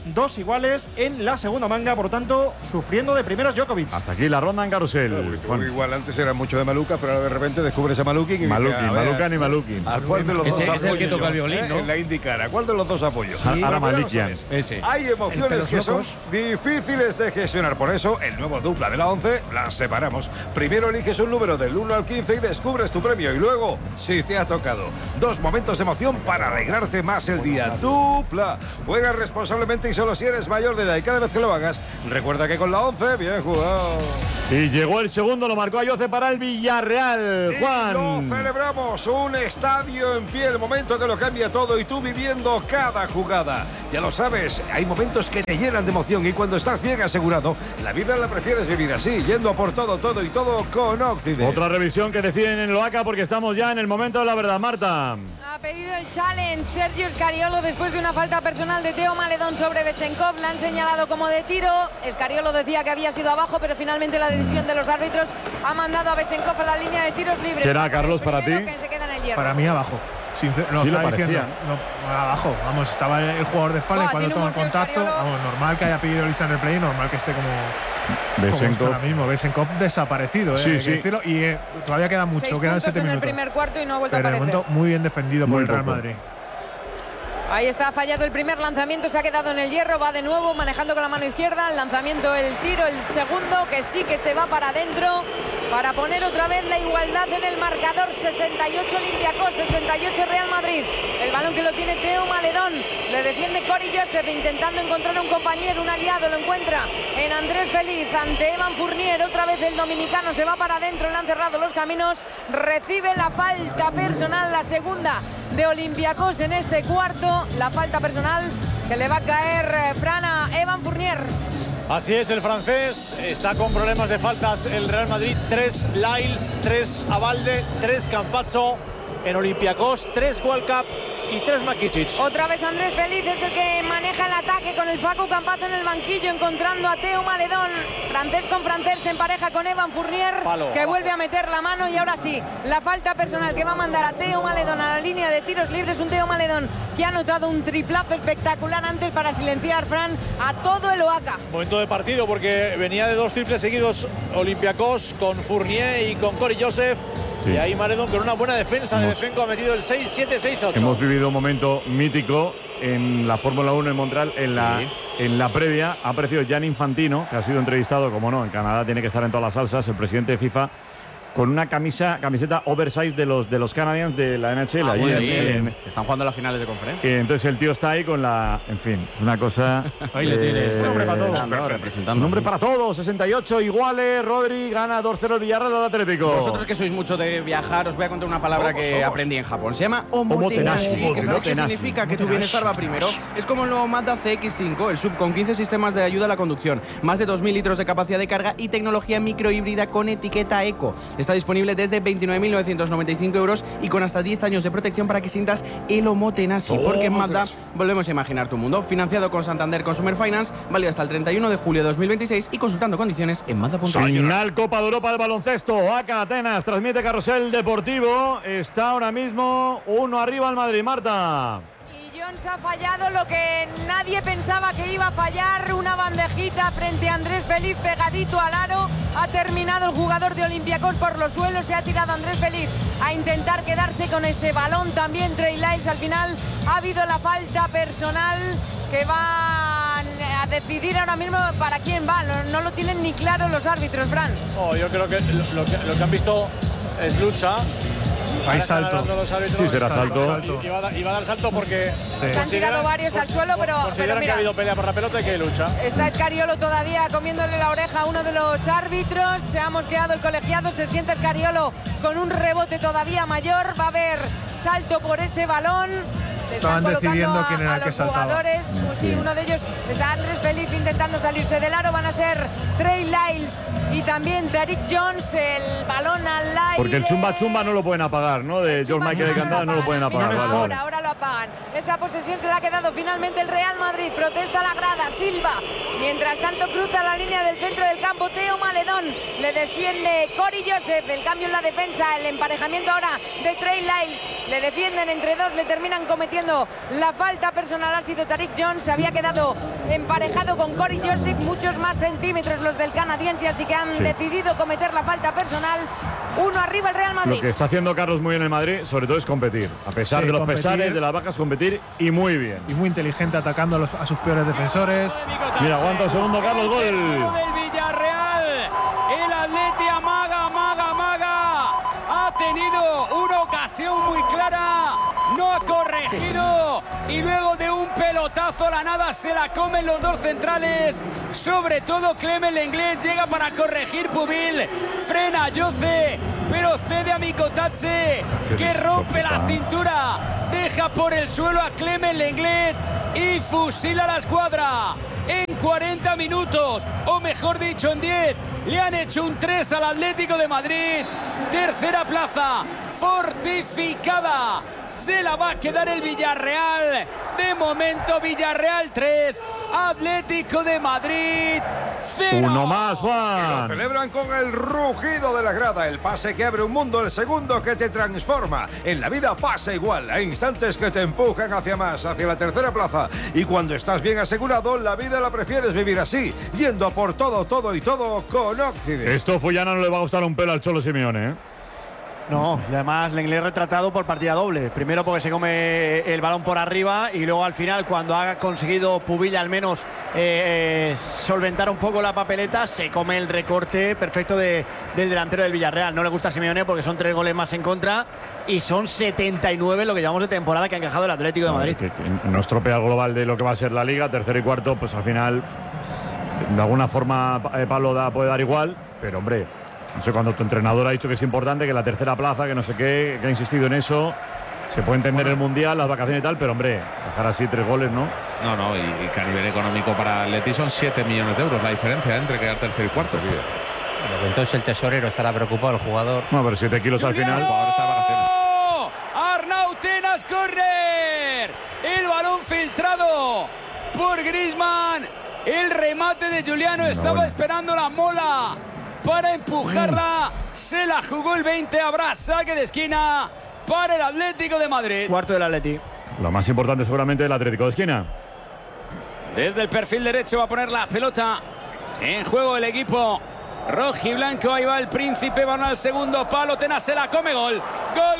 2 iguales en la segunda manga, por lo tanto, sufriendo de primeras Djokovic. Hasta aquí la ronda en carrusel. Igual antes era mucho de Maluca, pero ahora de repente descubres a Malukin y Malucan y Malukin. ¿A cuál de los dos es el que toca el violín, ¿no? En la IndyCar, ¿a cuál de los dos apoyo? Ahora Malikian. Ese. Hay emociones que son difíciles de gestionar, por eso el nuevo dupla de la 11 las separamos. Primero eliges un número del 1 al 15 y descubres tu premio, y luego, si te ha tocado, 2 momentos de emoción para alegrarte más el día. Dupla. Juega responsablemente y solo si eres mayor de edad, y cada vez que lo hagas, recuerda que con la 11, bien jugado. Y llegó el segundo, lo marcó Ayoce para el Villarreal. Juan. Y lo celebramos, un estadio en pie, el momento que lo cambia todo y tú viviendo cada jugada. Ya lo sabes, hay momentos que te llenan de emoción y cuando estás bien asegurado, la vida la prefieres vivir así, yendo a por todo y todo con Occident. Otra revisión que deciden en el Oaca porque estamos ya en el momento de la verdad, Marta. Ha pedido el challenge Sergio Scariolo después de una falta personal de Teo Maledón sobre Besenkov. La han señalado como de tiro. Scariolo decía que había sido abajo, pero finalmente la decisión de los árbitros ha mandado a Besenkov a la línea de tiros libres. ¿Qué era, Carlos, para ti? Que se queda en el hierro. Para mí abajo. No, sí, lo parecía. diciendo. No, abajo. Vamos, estaba el jugador de espalda y cuando toma contacto, vamos, normal que haya pedido lista en el play, normal que esté como Besenkov. Ahora mismo. Besenkov desaparecido, sí. Decirlo, y todavía queda mucho, 6 quedan 7 puntos en minutos. el primer cuarto y no ha vuelto Pero a aparecer. muy bien defendido por el Real Madrid. Ahí está, ha fallado el primer lanzamiento, se ha quedado en el hierro, va de nuevo manejando con la mano izquierda, el lanzamiento, el tiro, el segundo, que sí que se va para adentro, para poner otra vez la igualdad en el marcador. 68 Olympiacos, 68 Real Madrid. El balón que lo tiene Teo Maledón, le defiende Cory Joseph intentando encontrar un compañero, un aliado, lo encuentra en Andrés Feliz ante Evan Fournier. Otra vez el dominicano se va para adentro, le han cerrado los caminos, recibe la falta personal, la segunda de Olympiacos en este cuarto, la falta personal que le va a caer Fran a Evan Fournier. Así es, el francés está con problemas de faltas el Real Madrid. 3 Lyles, 3 Abalde, 3 Campazzo. En Olympiacos, 3 World Cup y 3 Makisic. Otra vez Andrés Feliz es el que maneja el ataque con el Facu Campazzo en el banquillo, encontrando a Teo Maledón. Francés con francés se empareja con Evan Fournier, que vuelve a meter la mano. Y ahora sí, la falta personal que va a mandar a Teo Maledón a la línea de tiros libres. Un Teo Maledón que ha anotado un triplazo espectacular antes para silenciar, Fran, a todo el Oaca. Momento de partido porque venía de 2 triples seguidos Olympiacos con Fournier y con Cory Joseph. Sí. Y ahí Maledón con una buena defensa de Besenko ha metido el 6-7, 6-8. Hemos vivido un momento mítico en la Fórmula 1 en Montreal. En la previa ha aparecido Gianni Infantino, que ha sido entrevistado, como no, en Canadá tiene que estar en todas las salsas, el presidente de FIFA, con una camiseta oversize de los Canadiens de la NHL. Están jugando las finales de conferencia. Entonces el tío está ahí con la… En fin, es una cosa… Ahí le tienes. Un hombre para todos. Un hombre para todos. 68 iguales. Rodri gana 2-0 el Villarreal al Atlético. Vosotros que sois mucho de viajar, os voy a contar una palabra que aprendí en Japón. Se llama omotenashi. ¿Sabes qué significa? Que tu bienestar va primero. Es como el nuevo Mazda CX-5, el SUV con 15 sistemas de ayuda a la conducción, más de 2.000 litros de capacidad de carga y tecnología microhíbrida con etiqueta eco. Está disponible desde 29.995 euros y con hasta 10 años de protección para que sientas el omotenashi. Porque en Mazda volvemos a imaginar tu mundo. Financiado con Santander Consumer Finance, válido hasta el 31 de julio de 2026 y consultando condiciones en Mazda.com. Final Copa de Europa de baloncesto. Oaca Atenas transmite Carrusel Deportivo. Está ahora mismo 1 arriba al Madrid. Marta. Jones ha fallado lo que nadie pensaba que iba a fallar, una bandejita frente a Andrés Feliz pegadito al aro. Ha terminado el jugador de Olympiacos por los suelos, se ha tirado Andrés Feliz a intentar quedarse con ese balón. También Trey Lyles. Al final ha habido la falta personal que va a decidir ahora mismo para quién va. No lo tienen ni claro los árbitros, Fran. Yo creo que lo que han visto es lucha. Hay salto. Sí, será salto. Y va a dar salto porque se han tirado varios al suelo, pero consideran que ha habido pelea por la pelota y que hay lucha. Está Scariolo todavía comiéndole la oreja a uno de los árbitros. Se ha mosqueado el colegiado, se siente Scariolo con un rebote todavía mayor. Va a haber salto por ese balón. Se estaban decidiendo quién era el que saltaba. Jugadores, sí, uno de ellos está Andrés Feliz intentando salirse del aro. Van a ser Trey Lyles y también Tariq Jones. El balón al aire. Porque el chumba no lo pueden apagar, ¿no? De George Michael de Cantado no lo pueden apagar. Ahora lo apagan. Esa posesión se la ha quedado finalmente el Real Madrid. Protesta la grada. Silva Mientras tanto cruza la línea del centro del campo Teo Maledón, le desciende Cory Joseph, el cambio en la defensa, el emparejamiento ahora de Trey Lyles, le defienden entre dos, le terminan cometiendo la falta personal, ha sido Tariq Jones, se había quedado emparejado con Cory Joseph, muchos más centímetros los del canadiense, así que han decidido cometer la falta personal. 1 arriba el Real Madrid. Lo que está haciendo Carlos muy bien en el Madrid, sobre todo es competir, a pesar de los pesares, de las bajas, competir y muy bien. Y muy inteligente atacando a sus peores defensores. Mira, aguanta un segundo, Carlos, gol. Del Villarreal, el Atleti amaga. Ha tenido una ocasión muy clara, no ha corregido y luego de un pelotazo a la nada se la comen los dos centrales. Sobre todo Clement Lenglet llega para corregir Pubil, frena a Jose, pero cede a Mikotatse, que rompe la cintura, deja por el suelo a Clement Lenglet y fusila la escuadra. En 40 minutos, o mejor dicho en 10, le han hecho un 3 al Atlético de Madrid. Tercera plaza fortificada, se la va a quedar el Villarreal. De momento Villarreal 3, Atlético de Madrid 0. Uno más, Juan. Lo celebran con el rugido de la grada, el pase que abre un mundo, el segundo que te transforma. En la vida pasa igual, hay instantes que te empujan hacia más, hacia la tercera plaza. Y cuando estás bien asegurado, la vida la prefieres vivir así, yendo por todo y todo con Occident. Esto Fullana no le va a gustar un pelo al Cholo Simeone, ¿eh? No, y además Lenglet retratado por partida doble. Primero porque se come el balón por arriba y luego al final, cuando ha conseguido Pubil al menos solventar un poco la papeleta, se come el recorte perfecto del delantero del Villarreal. No le gusta a Simeone porque son 3 goles más en contra y son 79 lo que llevamos de temporada que ha encajado el Atlético de Madrid. Que no estropea el global de lo que va a ser la Liga, tercero y cuarto, pues al final de alguna forma Pablo puede dar igual, pero hombre, no sé, cuando tu entrenador ha dicho que es importante, que la tercera plaza, que no sé qué, que ha insistido en eso, se puede entender el Mundial, las vacaciones y tal, pero hombre, dejar así 3 goles, ¿no? No, y que a nivel económico para Atleti son 7 millones de euros la diferencia entre quedar tercero y cuarto. Bueno, entonces el tesorero estará preocupado, el jugador. No, pero 7 kilos al final. El jugador está de vacaciones. Arnau Tenas, corner. El balón filtrado por Griezmann. El remate de Juliano, estaba esperando la Mola para empujarla, se la jugó el 20, habrá saque de esquina para el Atlético de Madrid. Cuarto del Atleti. Lo más importante seguramente del Atlético de esquina. Desde el perfil derecho va a poner la pelota en juego el equipo rojiblanco. Ahí va el Príncipe, van al segundo palo, Tenas se la come, gol. Gol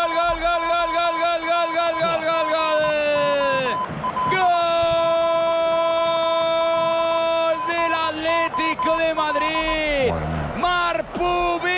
del Atlético de Madrid. Marc Pubil,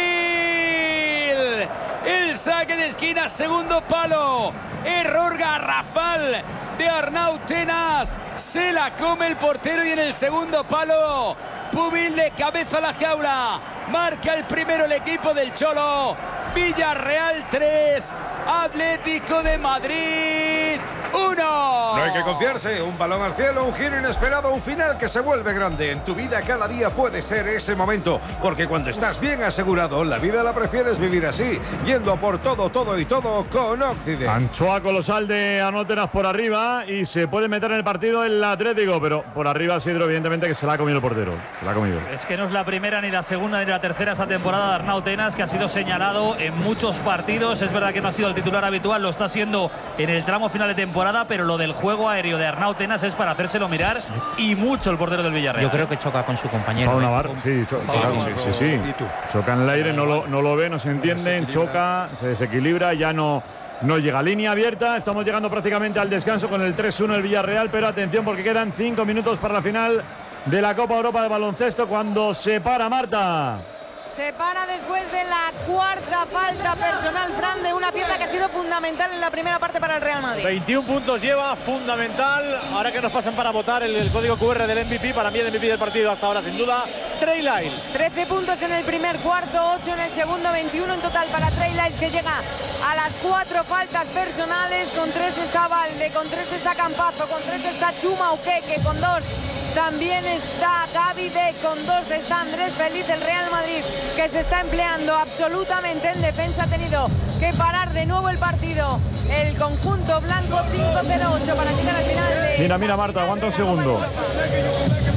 el saque de esquina, segundo palo, error garrafal de Arnau Tenas, se la come el portero y en el segundo palo Pubil de cabeza a la jaula, marca el primero el equipo del Cholo. Villarreal 3, Atlético de Madrid 1. No hay que confiarse, un balón al cielo, un giro inesperado, un final que se vuelve grande. En tu vida cada día puede ser ese momento, porque cuando estás bien asegurado, la vida la prefieres vivir así, yendo por todo y todo con Occident. Anchoa colosal de Arnau Tenas por arriba y se puede meter en el partido el Atlético, pero por arriba Sidro evidentemente que se la ha comido el portero. Se la ha comido. Es que no es la primera, ni la segunda, ni la tercera esa temporada de Arnau Tenas, que ha sido señalado en muchos partidos. Es verdad que no ha sido el titular habitual, lo está siendo en el tramo final de temporada, pero lo del juego aéreo de Arnau Tenas es para hacérselo mirar y mucho el portero del Villarreal. Yo creo que choca con su compañero. Pau Navarro, sí. Choca en el aire, no lo ve, no se entiende, choca, se desequilibra, ya no llega. Línea abierta, estamos llegando prácticamente al descanso con el 3-1 el Villarreal, pero atención porque quedan 5 minutos para la final de la Copa Europa de baloncesto cuando se para Marta. Se para después de la cuarta falta personal, Fran, de una pieza que ha sido fundamental en la primera parte para el Real Madrid. 21 puntos lleva, fundamental. Ahora que nos pasan para votar el código QR del MVP, para mí el MVP del partido hasta ahora sin duda, Trey Lyles. 13 puntos en el primer cuarto, 8 en el segundo, 21 en total para Trey Lyles, que llega a las 4 faltas personales. Con 3 está Valde, con 3 está Campazo, con 3 está Chuma Uqueque, con 2 también está Gavide, con 2 está Andrés Feliz. El Real Madrid, que se está empleando absolutamente en defensa, ha tenido que parar de nuevo el partido. El conjunto blanco 5-0-8 para llegar al final de... Mira Marta, aguanta un segundo.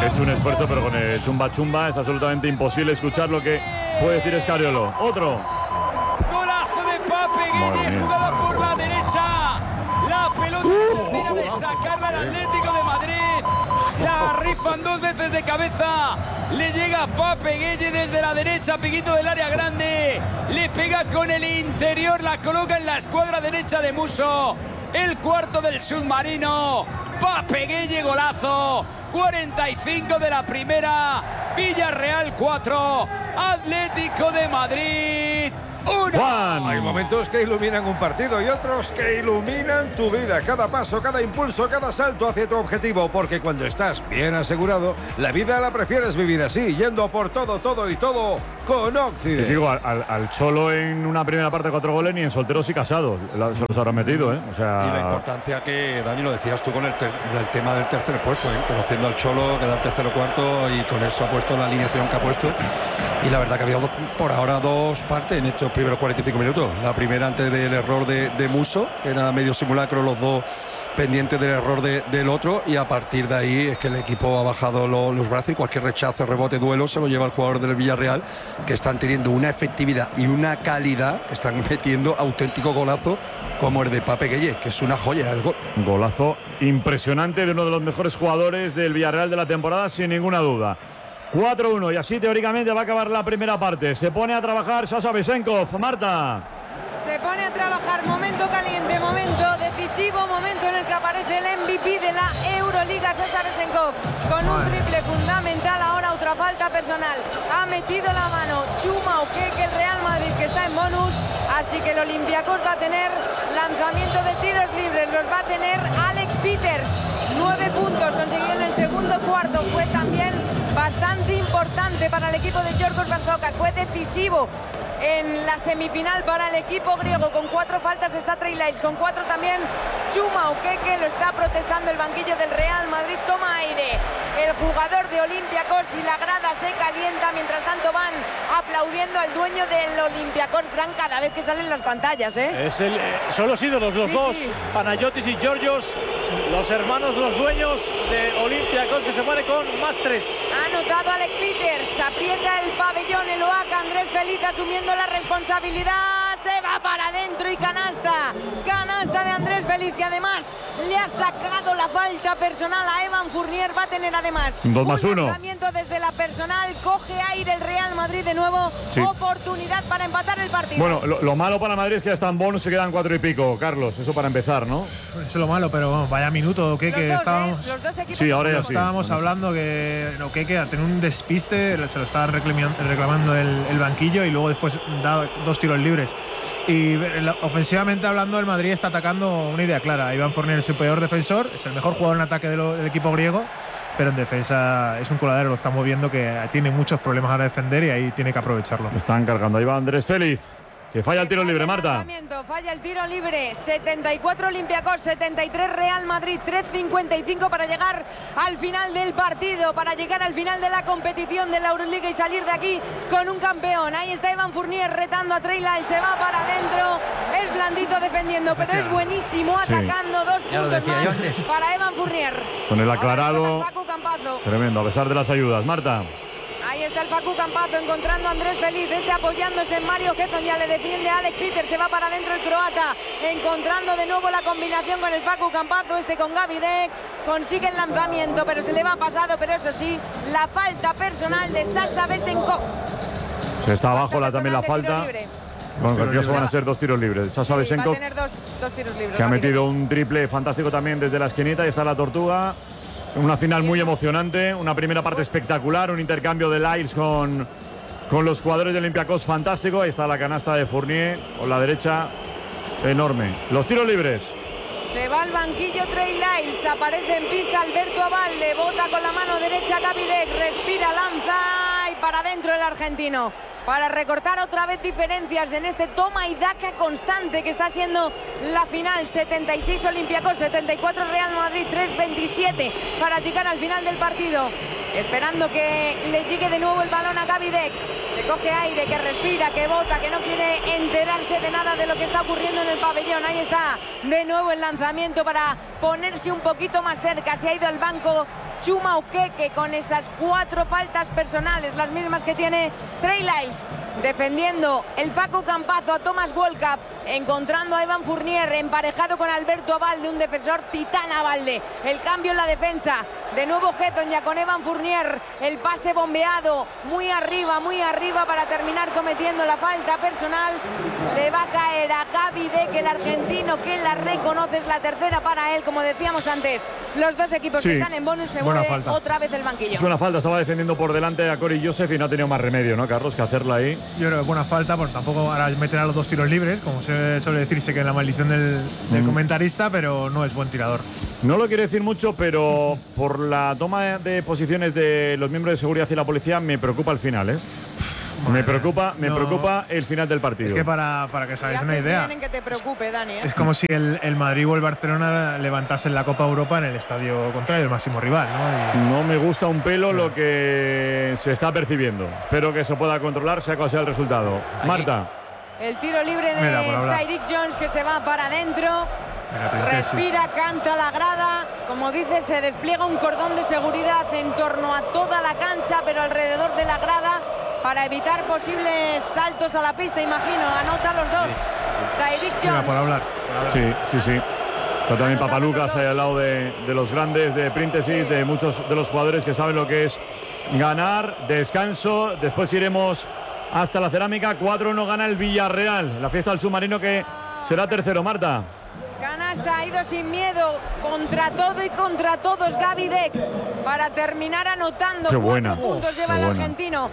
hecho un esfuerzo, pero con el chumba chumba es absolutamente imposible escuchar lo que puede decir Escariolo. Otro. Golazo de Pape Gueye, jugada por la derecha. La pelota termina de sacarla al Atlético de Madrid. La rifan 2 veces de cabeza. Le llega Pape Gueye desde la derecha, piquito del área grande. Le pega con el interior, la coloca en la escuadra derecha de Musso. El cuarto del submarino. Pape Gueye, golazo. 45 de la primera. Villarreal 4. Atlético de Madrid. Juan. Hay momentos que iluminan un partido y otros que iluminan tu vida. Cada paso, cada impulso, cada salto hacia tu objetivo. Porque cuando estás bien asegurado, la vida la prefieres vivir así, yendo por todo, todo y todo con Occident. Y digo, al Cholo en una primera parte 4 goles, ni en solteros y casados se los habrá metido, ¿eh? O sea... Y la importancia que, Dani, lo decías tú con el tema del tercer puesto, ¿eh? Conociendo al Cholo, quedar tercero cuarto, y con eso ha puesto la alineación que ha puesto. Y la verdad que había por ahora dos partes en estos primeros 45 minutos. La primera antes del error de Musso, que era medio simulacro, los dos pendientes del error del otro, y a partir de ahí es que el equipo ha bajado los brazos y cualquier rechazo, rebote, duelo se lo lleva el jugador del Villarreal, que están teniendo una efectividad y una calidad, que están metiendo auténtico golazo como el de Pape Gueye, que es una joya el gol. Golazo impresionante de uno de los mejores jugadores del Villarreal de la temporada, sin ninguna duda. 4-1 y así teóricamente va a acabar la primera parte. Se pone a trabajar Sasha Besenkov. Marta. Se pone a trabajar, momento caliente, momento decisivo, momento en el que aparece el MVP de la Euroliga, Sasha Besenkov, con un triple fundamental. Ahora otra falta personal. Ha metido la mano Chuma Okeke, el Real Madrid, que está en bonus. Así que el Olympiacos va a tener lanzamiento de tiros libres. Los va a tener Alec Peters. 9 puntos consiguió en el segundo cuarto. Fue también bastante importante para el equipo de Giorgos Barzokas. Fue decisivo en la semifinal para el equipo griego. Con 4 faltas está Trey Lyles, con 4 también Chuma Okeke. Lo está protestando el banquillo del Real Madrid. Toma aire el jugador de Olympiacos y la grada se calienta. Mientras tanto van aplaudiendo al dueño del Olympiacos, Fran, cada vez que salen las pantallas, ¿eh? Son los ídolos, los dos, sí. Panayotis y Georgios, los hermanos, los dueños de Olympiacos, que se pone con +3. Ha anotado Alec Peters, aprieta el pabellón, el OAK, Andrés Feliz asumiendo la responsabilidad, se va para adentro y canasta de Andrés Feliz, que además le ha sacado la falta personal a Evan Fournier. Va a tener además 2+1 un lanzamiento desde la personal, coge aire el Real Madrid de nuevo, sí. Oportunidad para empatar el partido. Bueno, lo malo para Madrid es que ya están bonus, se quedan 4 y pico, Carlos, eso para empezar, ¿no? Eso es lo malo, pero bueno, vaya minuto, que estábamos... los dos equipos, sí, ahora ya sí. Estábamos hablando que a tener un despiste, se lo estaba reclamando el banquillo, y luego después da 2 tiros libres. Y ofensivamente hablando, el Madrid está atacando una idea clara. Iván Fournier es su peor defensor, es el mejor jugador en ataque del equipo griego, pero en defensa es un coladero, lo estamos viendo, que tiene muchos problemas a defender y ahí tiene que aprovecharlo. Están cargando, ahí va Andrés Feliz, que falla el tiro libre, Marta. Falla el tiro libre, 74 Olympiacos, 73 Real Madrid, 3:55 para llegar al final del partido, para llegar al final de la competición de la Euroliga y salir de aquí con un campeón. Ahí está Evan Fournier retando a Trey Lyles, se va para adentro, es blandito defendiendo, pero es buenísimo atacando. 2 puntos más para Evan Fournier. Con el aclarado, Facu Campazzo. Tremendo, a pesar de las ayudas. Marta. Ahí está el Facu Campazzo encontrando a Andrés Feliz, apoyándose en Mario Hezon, ya le defiende a Alec Peters, se va para adentro el croata, encontrando de nuevo la combinación con el Facu Campazzo, con Gaby Deck, consigue el lanzamiento, pero se le va pasado, pero eso sí, la falta personal de Sasha Besenkov. Se está abajo también la falta. Bueno, curioso, van a ser 2 tiros libres. Sasha Besenkov, va a tener dos tiros libres, que ha metido un triple fantástico también desde la esquinita, y está la Tortuga. Una final muy emocionante, una primera parte espectacular, un intercambio de Lyles con los jugadores de Olympiacos fantástico. Ahí está la canasta de Fournier con la derecha, enorme. Los tiros libres. Se va al banquillo Trey Lyles, aparece en pista Alberto Abalde, bota con la mano derecha Gaby Deck, respira, lanza y para adentro el argentino. Para recortar otra vez diferencias en este toma y daca constante que está siendo la final. 76 Olympiacos, 74 Real Madrid, 3:27 para llegar al final del partido. Esperando que le llegue de nuevo el balón a Gaby Deck. que coge aire, que respira, que bota, que no quiere enterarse de nada de lo que está ocurriendo en el pabellón. Ahí está de nuevo el lanzamiento para ponerse un poquito más cerca. Se ha ido al banco Chuma Okeke con esas 4 faltas personales, las mismas que tiene Trey Lyles. Defendiendo el Facu Campazo a Thomas Walkup, encontrando a Evan Fournier emparejado con Alberto Abalde, un defensor titán Abalde. El cambio en la defensa, de nuevo Heton ya con Evan Fournier, el pase bombeado muy arriba para terminar cometiendo la falta personal. Le va a caer a Gaby Deck, el argentino, que la reconoce, es la tercera para él. Como decíamos antes, los dos equipos que están en bonus, se mueve otra vez el banquillo. Es buena falta, estaba defendiendo por delante a Corey Joseph y no ha tenido más remedio, ¿no, Carlos, que hacerla ahí? Yo creo que buena falta, porque tampoco ahora meterá los 2 tiros libres, como se suele decirse que es la maldición del comentarista, pero no es buen tirador. No lo quiere decir mucho, pero por la toma de posiciones de los miembros de seguridad y la policía me preocupa el final, ¿eh? Me preocupa el final del partido. Es que para que os hagáis una idea, que te preocupe, Dani, ¿eh? Es como si el Madrid o el Barcelona levantasen la Copa Europa en el estadio contrario, el máximo rival, ¿no? No me gusta un pelo lo que se está percibiendo. Espero que se pueda controlar, sea cual sea el resultado. Marta. El tiro libre de Tyreek Jones, que se va para adentro. Respira, canta la grada. Como dice, se despliega un cordón de seguridad en torno a toda la cancha, pero alrededor de la grada, para evitar posibles saltos a la pista, imagino. Anota los dos. Tyreek Jones. Por hablar. Sí. Está también Papalucas ahí al lado de los grandes, de Príntesis, de muchos de los jugadores que saben lo que es ganar. Descanso. Después iremos hasta la cerámica. 4-1 gana el Villarreal. La fiesta del submarino, que será tercero, Marta. Canasta, ha ido sin miedo, contra todo y contra todos Gaby Deck, para terminar anotando. 4 puntos lleva el argentino.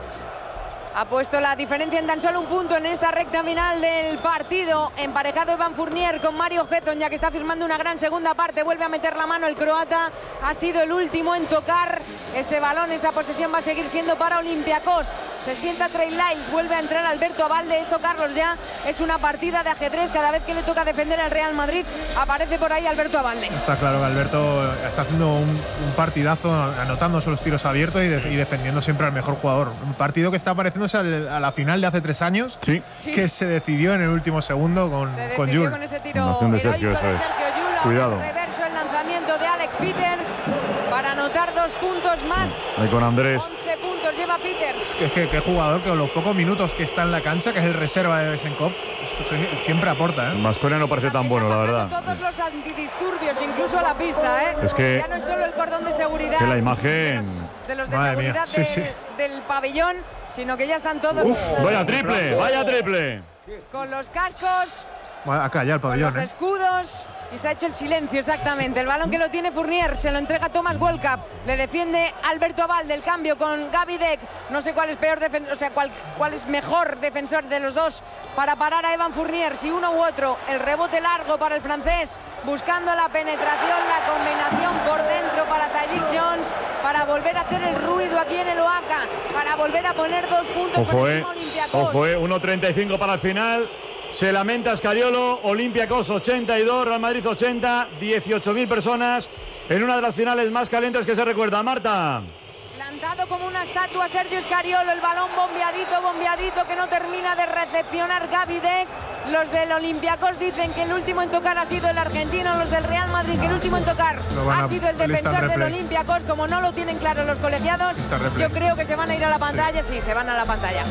Ha puesto la diferencia en tan solo un punto en esta recta final del partido. Emparejado Evan Fournier con Mario Heton, ya que está firmando una gran segunda parte. Vuelve a meter la mano el croata. Ha sido el último en tocar ese balón. Esa posesión va a seguir siendo para Olympiacos. Se sienta Trey Lyles, vuelve a entrar Alberto Abalde. Esto, Carlos, ya es una partida de ajedrez. Cada vez que le toca defender al Real Madrid, aparece por ahí Alberto Abalde. Está claro que Alberto está haciendo un partidazo, anotando los tiros abiertos y defendiendo siempre al mejor jugador. Un partido que está pareciéndose a la final de hace 3 años, que se decidió en el último segundo con Jules. Con ese tiro heroico de Sergio Llull. Cuidado. Reverso el lanzamiento de Alec Peters para anotar 2 puntos más. Ahí con Andrés. 11 puntos lleva Peters. Qué jugador, que con los pocos minutos que está en la cancha, que es el reserva de Besenkov, siempre aporta, ¿eh? Masconia no parece tan bueno, la verdad. Todos los antidisturbios, incluso a la pista, ¿eh? Es que ya no es solo el cordón de seguridad. Que la imagen de los de seguridad del pabellón, sino que ya están todos. Vaya triple. Con los cascos. Acá ya el pabellón. Con los escudos. Y se ha hecho el silencio, exactamente. El balón que lo tiene Fournier, se lo entrega Thomas Walkup. Le defiende Alberto Abalde. El cambio con Gaby Deck. No sé cuál es peor defensor, o sea, cuál es mejor defensor de los dos para parar a Evan Fournier, si uno u otro. El rebote largo para el francés, buscando la penetración, la combinación por dentro para Tyreek Jones, para volver a hacer el ruido aquí en el Oaca, para volver a poner 2 puntos por encima Olympiacos. 1.35 para el final. Se lamenta Scariolo. Olympiacos 82, Real Madrid 80, 18.000 personas en una de las finales más calientes que se recuerda. Marta. Plantado como una estatua Sergio Scariolo, el balón bombeadito, que no termina de recepcionar Gaby Deck. Los del Olympiacos dicen que el último en tocar ha sido el argentino, los del Real Madrid que el último en tocar ha sido el defensor del Olympiacos. Como no lo tienen claro los colegiados, yo creo que se van a ir a la pantalla. Sí, se van a la pantalla.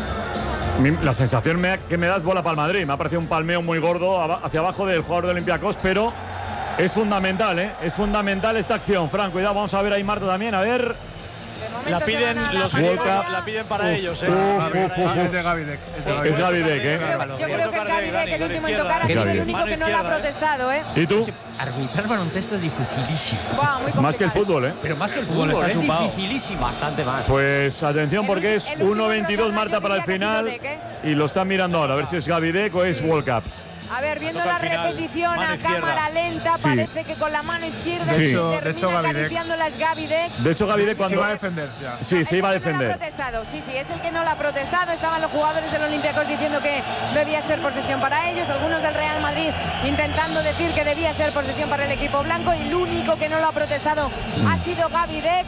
La sensación que me da es bola para el Madrid. Me ha parecido un palmeo muy gordo hacia abajo del jugador de Olympiacos, pero es fundamental, ¿eh? Es fundamental esta acción. Fran, cuidado, vamos a ver ahí Marta también, a ver. La piden los la piden para ellos, ¿eh? Es de Gaby Deck. Es Gaby Deck, ¿eh? Yo creo que Gaby Deck, el último en tocar, ha sido el único que no le ha protestado, ¿eh? ¿Y tú? Arbitrar baloncesto es dificilísimo. Más que el fútbol, ¿eh? Pero más que el fútbol, está chupado. Dificilísimo. Bastante más. Pues atención, porque es 1.22 Marta para el final. Y lo están mirando ahora, a ver si es Gaby Deck o es Walkup. A ver, viendo la repetición a cámara lenta, parece que con la mano izquierda termina acariciándola es Gaby Deck. De hecho, Gaby Deck cuando... Se iba a defender ya. Sí, se iba a defender. No lo ha protestado. Sí, es el que no lo ha protestado. Estaban los jugadores del Olympiacos diciendo que debía ser posesión para ellos. Algunos del Real Madrid intentando decir que debía ser posesión para el equipo blanco. Y el único que no lo ha protestado ha sido Gaby Deck.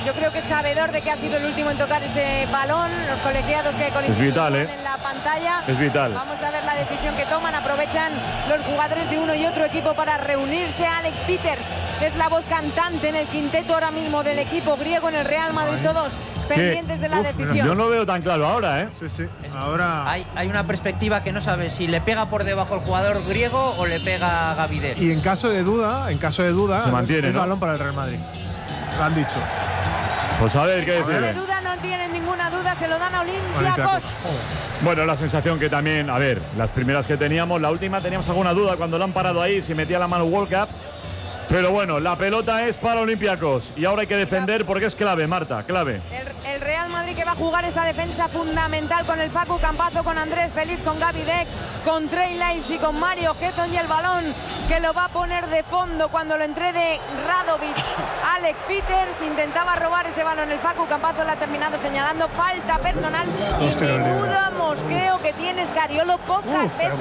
yo creo que es sabedor de que ha sido el último en tocar ese balón. Los colegiados que con es vital, en la pantalla. Es vital. Vamos a ver la decisión que toman. Aprovechan los jugadores de uno y otro equipo para reunirse. Alex Peters es la voz cantante en el quinteto ahora mismo del equipo griego en el Real Madrid. Todos pendientes de la decisión. Yo no veo tan claro ahora, ¿eh? Sí. Ahora hay una perspectiva que no sabe si le pega por debajo el jugador griego o le pega a Gavidec. Y en caso de duda, se mantiene, el balón para el Real Madrid. Lo han dicho. Pues a ver qué decir. De duda, no tienen ninguna duda, se lo dan a Olympiacos. Bueno, la sensación que también, a ver, las primeras que teníamos, la última teníamos alguna duda cuando lo han parado ahí, si metía la mano World Cup. Pero bueno, la pelota es para Olympiacos y ahora hay que defender porque es clave, Marta, clave. El Real Madrid que va a jugar esta defensa fundamental con el Facu Campazo, con Andrés Feliz, con Gavidec, con Trey Lyles y con Mario Hezon, y el balón que lo va a poner de fondo cuando lo entregue Radovic. Alex Peters intentaba robar ese balón, el Facu Campazo lo ha terminado señalando, falta personal y menuda mosqueo que tiene Scariolo, pocas veces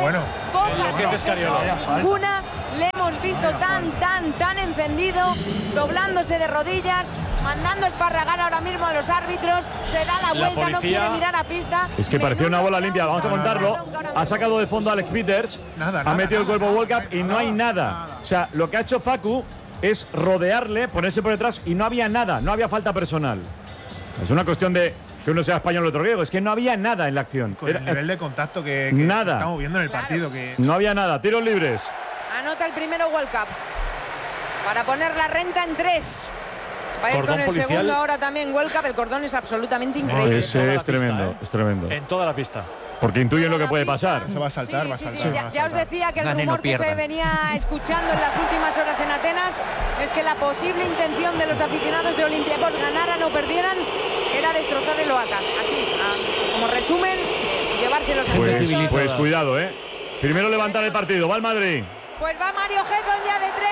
ninguna le hemos visto tan encendido, doblándose de rodillas, mandando esparragar ahora mismo a los árbitros, se da la vuelta, no quiere mirar a pista. Es que parecía una bola limpia, vamos a contarlo. Ha sacado de fondo a Alex Peters, ha metido el cuerpo World Cup y no hay nada. O sea, lo que ha hecho Facu es rodearle, ponerse por detrás y no había nada, no había falta personal. Es una cuestión de que uno sea español o otro griego, es que no había nada en la acción. Con el nivel de contacto que nada. Estamos viendo en el partido. Que no había nada, tiros libres. Anota el primero World Cup para poner la renta en 3. Va a ir con el segundo ahora también World Cup. El cordón es absolutamente increíble. Ese es tremendo, es tremendo. En toda la pista. Porque intuyen lo que puede pasar. Se va a saltar, va a saltar. Ya os decía que el rumor que se venía escuchando en las últimas horas en Atenas es que la posible intención de los aficionados de Olympiacos, ganaran o perdieran, era destrozar el Oaca. Así, como resumen, llevárselos a Pues cuidado, ¿eh? Primero levantar el partido. Va el Madrid. Pues va Mario Hezon ya de 3.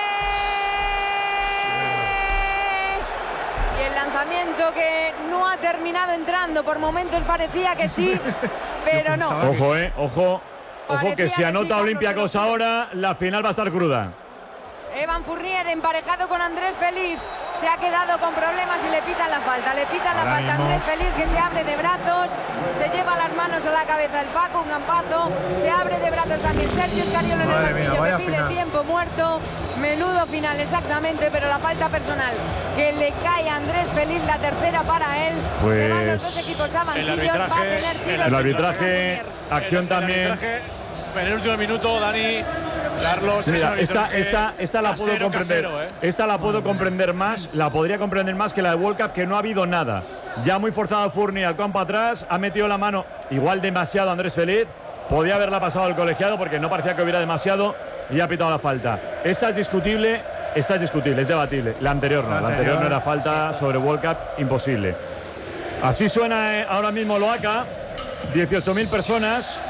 Y el lanzamiento que no ha terminado entrando. Por momentos parecía que sí, pero no. Ojo, ojo. Ojo que si anota Olympiacos ahora, la final va a estar cruda. Evan Fournier emparejado con Andrés Feliz. Se ha quedado con problemas y le pitan la falta. Le pitan la falta a Andrés Feliz, que se abre de brazos. Se lleva las manos a la cabeza el Facu Campazo. Se abre de brazos también Sergio Scariolo en el banquillo, que pide tiempo muerto. Menudo final, exactamente, pero la falta personal que le cae a Andrés Feliz, la tercera para él. Pues se van los dos equipos a banquillos. Va a tener tiros. El arbitraje, acción también. En el último minuto, Dani, Carlos. Mira, esta la puedo comprender. Esta la puedo comprender más, la podría comprender más que la de World Cup, que no ha habido nada. Ya muy forzado Fournier al campo atrás, ha metido la mano igual demasiado Andrés Feliz. Podía haberla pasado al colegiado porque no parecía que hubiera demasiado y ha pitado la falta. Esta es discutible, es debatible. La anterior no, la anterior no era falta sobre World Cup, imposible. Así suena ahora mismo Loaca, 18.000 personas.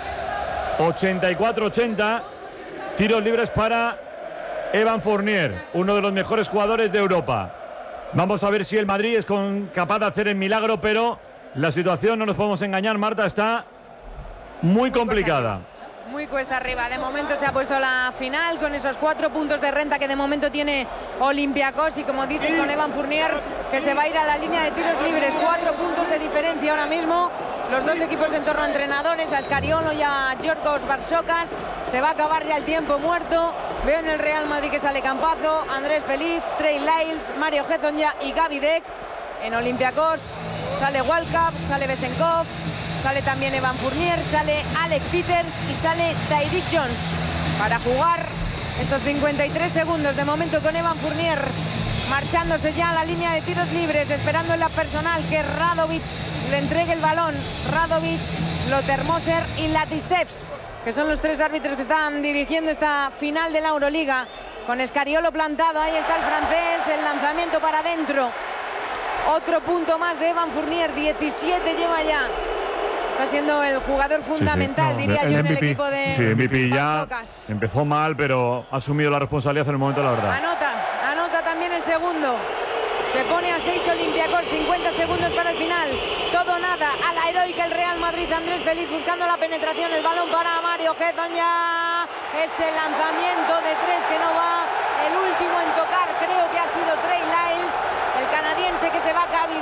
84-80, tiros libres para Evan Fournier, uno de los mejores jugadores de Europa. Vamos a ver si el Madrid es capaz de hacer el milagro, pero la situación, no nos podemos engañar, Marta, está muy complicada. Muy cuesta arriba. De momento se ha puesto la final con esos 4 puntos de renta que de momento tiene Olympiacos, y como dicen, con Evan Fournier, que se va a ir a la línea de tiros libres. 4 puntos de diferencia ahora mismo. Los dos equipos en torno a entrenadores, a Scariolo y a Giorgos Barsocas. Se va a acabar ya el tiempo muerto. Veo en el Real Madrid que sale Campazo, Andrés Feliz, Trey Lyles, Mario Hezon ya y Gavidec. En Olympiacos sale Walcap, sale Besenkov, sale también Evan Fournier, sale Alex Peters y sale Tyreek Jones para jugar estos 53 segundos de momento con Evan Fournier marchándose ya a la línea de tiros libres, esperando en la personal que Radovic le entregue el balón. Radovic, Lotermoser y Latisevs, que son los 3 árbitros que están dirigiendo esta final de la Euroliga. Con Scariolo plantado, ahí está el francés, el lanzamiento para adentro. Otro punto más de Evan Fournier, 17 lleva ya. Está siendo el jugador fundamental, diría yo, en el equipo de... Sí, MVP ya empezó mal, pero ha asumido la responsabilidad en el momento, la verdad. Anota también el segundo. Se pone a 6 Olympiacos, 50 segundos para el final. Todo nada, a la heroica el Real Madrid. Andrés Feliz buscando la penetración, el balón para Mario Hezon ya. Ese lanzamiento de 3 que no va. El último en tocar creo que ha sido Trey Lyles. El canadiense que se va a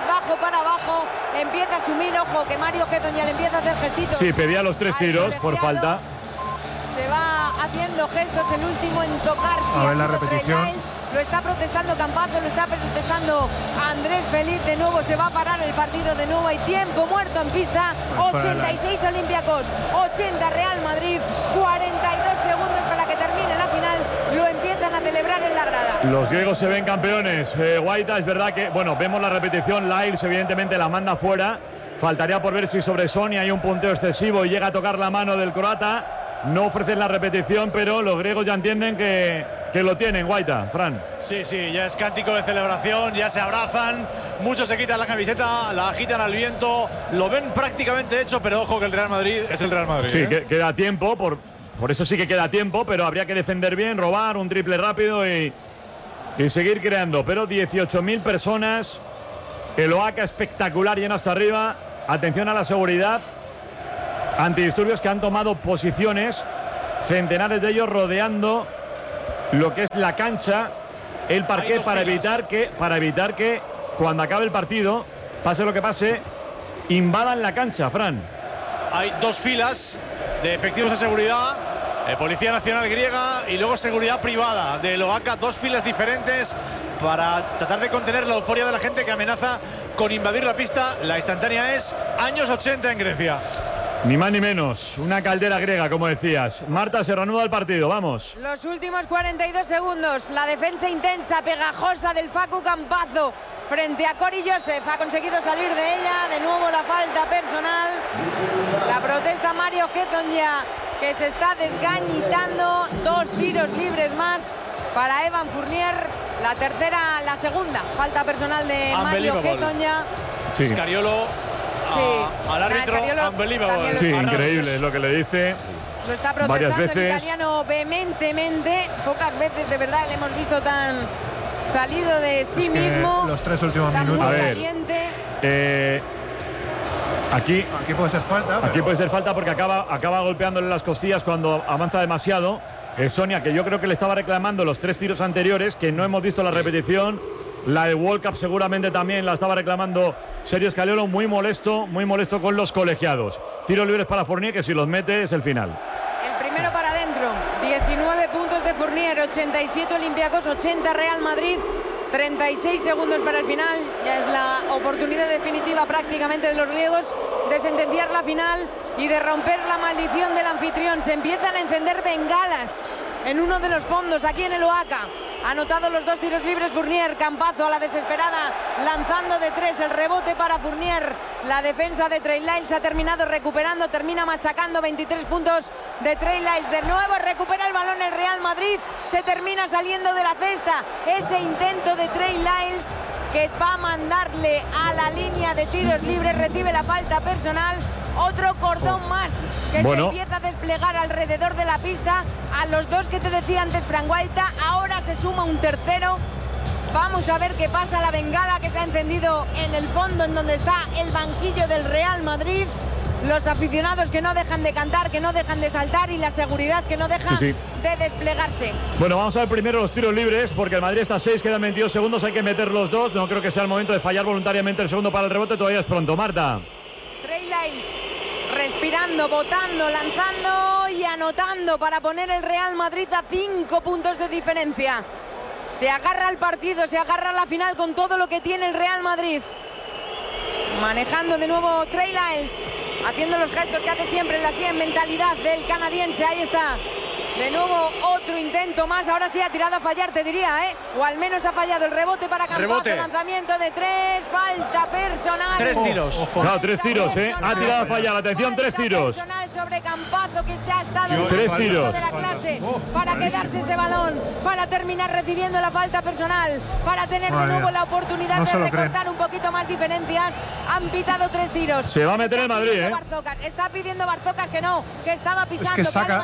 para abajo, empieza a asumir, ojo, que Mario Gedon ya le empieza a hacer gestitos. Sí, pedía los 3 tiros por falta. Se va haciendo gestos, el último en tocarse. A ver la repetición. Lo está protestando Campazo, lo está protestando Andrés Feliz. De nuevo se va a parar el partido, de nuevo hay tiempo muerto en pista. 86 Olympiacos, 80 Real Madrid, 42 segundos para que termine la final. Lo empiezan a celebrar en la grada. Los griegos se ven campeones. Guaita, es verdad que, bueno, vemos la repetición. Lyles evidentemente la manda fuera. Faltaría por ver si sobre Sonia hay un punteo excesivo y llega a tocar la mano del croata. No ofrecen la repetición, pero los griegos ya entienden que lo tienen, Guaita, Fran. Sí, ya es cántico de celebración, ya se abrazan, muchos se quitan la camiseta, la agitan al viento, lo ven prácticamente hecho, pero ojo que el Real Madrid es el Real Madrid. Sí, queda tiempo, por eso sí que queda tiempo, pero habría que defender bien, robar, un triple rápido y seguir creando. Pero 18.000 personas, el Oaxaca espectacular, lleno hasta arriba. Atención a la seguridad. Antidisturbios que han tomado posiciones, centenares de ellos rodeando lo que es la cancha, el parquet, para evitar que cuando acabe el partido, pase lo que pase, invadan la cancha, Fran. Hay 2 filas de efectivos de seguridad, Policía Nacional griega y luego seguridad privada del Oaxaca, 2 filas diferentes para tratar de contener la euforia de la gente que amenaza con invadir la pista. La instantánea es años 80 en Grecia. Ni más ni menos, una caldera griega, como decías. Marta, se reanuda el partido, vamos. Los últimos 42 segundos, la defensa intensa, pegajosa del Facu Campazo frente a Cory Joseph. Ha conseguido salir de ella, de nuevo la falta personal. La protesta Mario Gedon ya, que se está desgañitando. 2 tiros libres más para Evan Fournier. La segunda falta personal de Mario Gedon ya. Sí. Scariolo. Al árbitro, unbelievable. Sí, increíble es lo que le dice. Lo está protestando en italiano vehementemente. Pocas veces de verdad le hemos visto tan salido de sí mismo. Los 3 últimos minutos. A ver, aquí puede ser falta. Aquí puede ser falta porque acaba golpeándole las costillas cuando avanza demasiado. Sonia, que yo creo que le estaba reclamando los 3 tiros anteriores, que no hemos visto la repetición. La de World Cup seguramente también la estaba reclamando Sergio Scariolo, muy molesto con los colegiados. Tiros libres para Fournier, que si los mete es el final. El primero para adentro, 19 puntos de Fournier, 87 Olympiacos, 80 Real Madrid, 36 segundos para el final. Ya es la oportunidad definitiva prácticamente de los griegos de sentenciar la final y de romper la maldición del anfitrión. Se empiezan a encender bengalas en uno de los fondos aquí en el Oaxaca. Ha anotado los 2 tiros libres Fournier. Campazo a la desesperada, lanzando de 3, el rebote para Fournier. La defensa de Trey Lyles ha terminado recuperando, termina machacando. 23 puntos de Trey Lyles. De nuevo recupera el balón el Real Madrid, se termina saliendo de la cesta. Ese intento de Trey Lyles que va a mandarle a la línea de tiros libres, recibe la falta personal. Otro cordón más que se empieza a desplegar alrededor de la pista. A los 2 que te decía antes, Fran Guaita, ahora se suma un tercero. Vamos a ver qué pasa. La bengala que se ha encendido en el fondo, en donde está el banquillo del Real Madrid. Los aficionados que no dejan de cantar, que no dejan de saltar, y la seguridad que no deja de desplegarse. Bueno, vamos a ver primero los tiros libres, porque el Madrid está a 6, quedan 22 segundos, hay que meter los 2. No creo que sea el momento de fallar voluntariamente el segundo para el rebote, todavía es pronto. Marta. Trey Lyles respirando, botando, lanzando y anotando para poner el Real Madrid a 5 puntos de diferencia. Se agarra al partido, se agarra a la final con todo lo que tiene el Real Madrid. Manejando de nuevo Trey Lyles, haciendo los gestos que hace siempre, la mentalidad del canadiense. Ahí está. De nuevo otro intento más, ahora sí ha tirado a fallar, te diría, o al menos ha fallado el rebote para Campazo, lanzamiento de 3, falta personal. 3 tiros. No, 3 tiros, ha tirado a fallar, atención, 3 tiros. Personal sobre Campazo, que se ha estado 3 tiros de la clase para quedarse ese balón, para terminar recibiendo la falta personal, para tener de nuevo la oportunidad de recortar un poquito más diferencias. Han pitado 3 tiros. Se va a meter el Madrid, Está pidiendo Barzocas que no, que estaba pisando. Es que saca,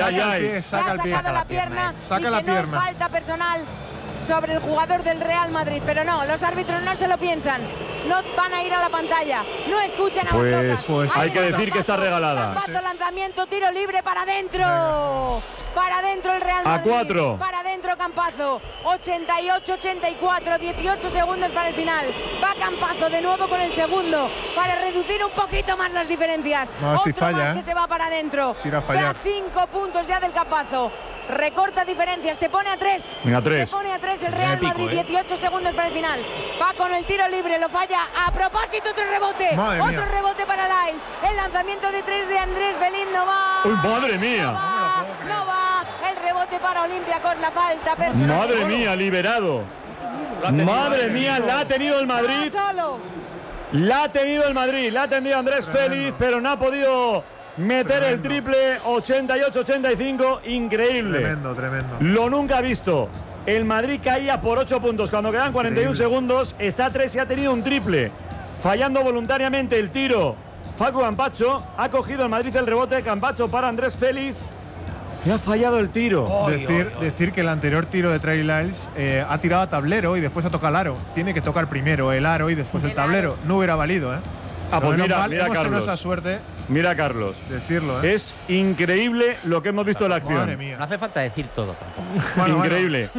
saca el pie, saca la pierna, saca la pierna. No falta personal sobre el jugador del Real Madrid, pero no, los árbitros no se lo piensan, no van a ir a la pantalla, no escuchan a Barzocas. Pues hay que decir que está regalada. Lanzamiento, tiro libre para adentro. Para adentro el Real Madrid. A 4. Para adentro otro Campazo. 88-84, 18 segundos para el final. Va Campazo de nuevo con el segundo para reducir un poquito más las diferencias. No, si otro falla, más que se va para adentro. Tira a fallar. 5 puntos ya del Campazo. Recorta diferencias, se pone a 3. Venga, 3. Se pone a 3 el Real Madrid, 18 segundos para el final. Va con el tiro libre, lo falla. A propósito, otro rebote. Madre otro mía. rebote para Lyles. El lanzamiento de 3 de Andrés Belín no va. ¡Uy, madre mía! No va. El rebote para Olympiacos, la falta personal. Madre mía, liberado. Madre mía, la ha tenido el Madrid. Solo. La ha tenido el Madrid, la ha tenido Andrés Félix, pero no ha podido meter el triple. 88-85, increíble. Tremendo. Lo nunca visto. El Madrid caía por 8 puntos cuando quedan 41 segundos. Está a 3 y ha tenido un triple. Fallando voluntariamente el tiro. Facu Campacho. Ha cogido el Madrid el rebote. Campacho para Andrés Félix. Y ha fallado el tiro. Decir que el anterior tiro de Trey Lyles ha tirado a tablero y después ha tocado el aro. Tiene que tocar primero el aro y después el tablero. No hubiera valido, ¿eh? Ah, pues mira, hemos tenido Carlos. esa suerte. Mira, Carlos. Decirlo, ¿eh? Es increíble lo que hemos visto en la acción. Madre mía. No hace falta decir todo tampoco. Increíble.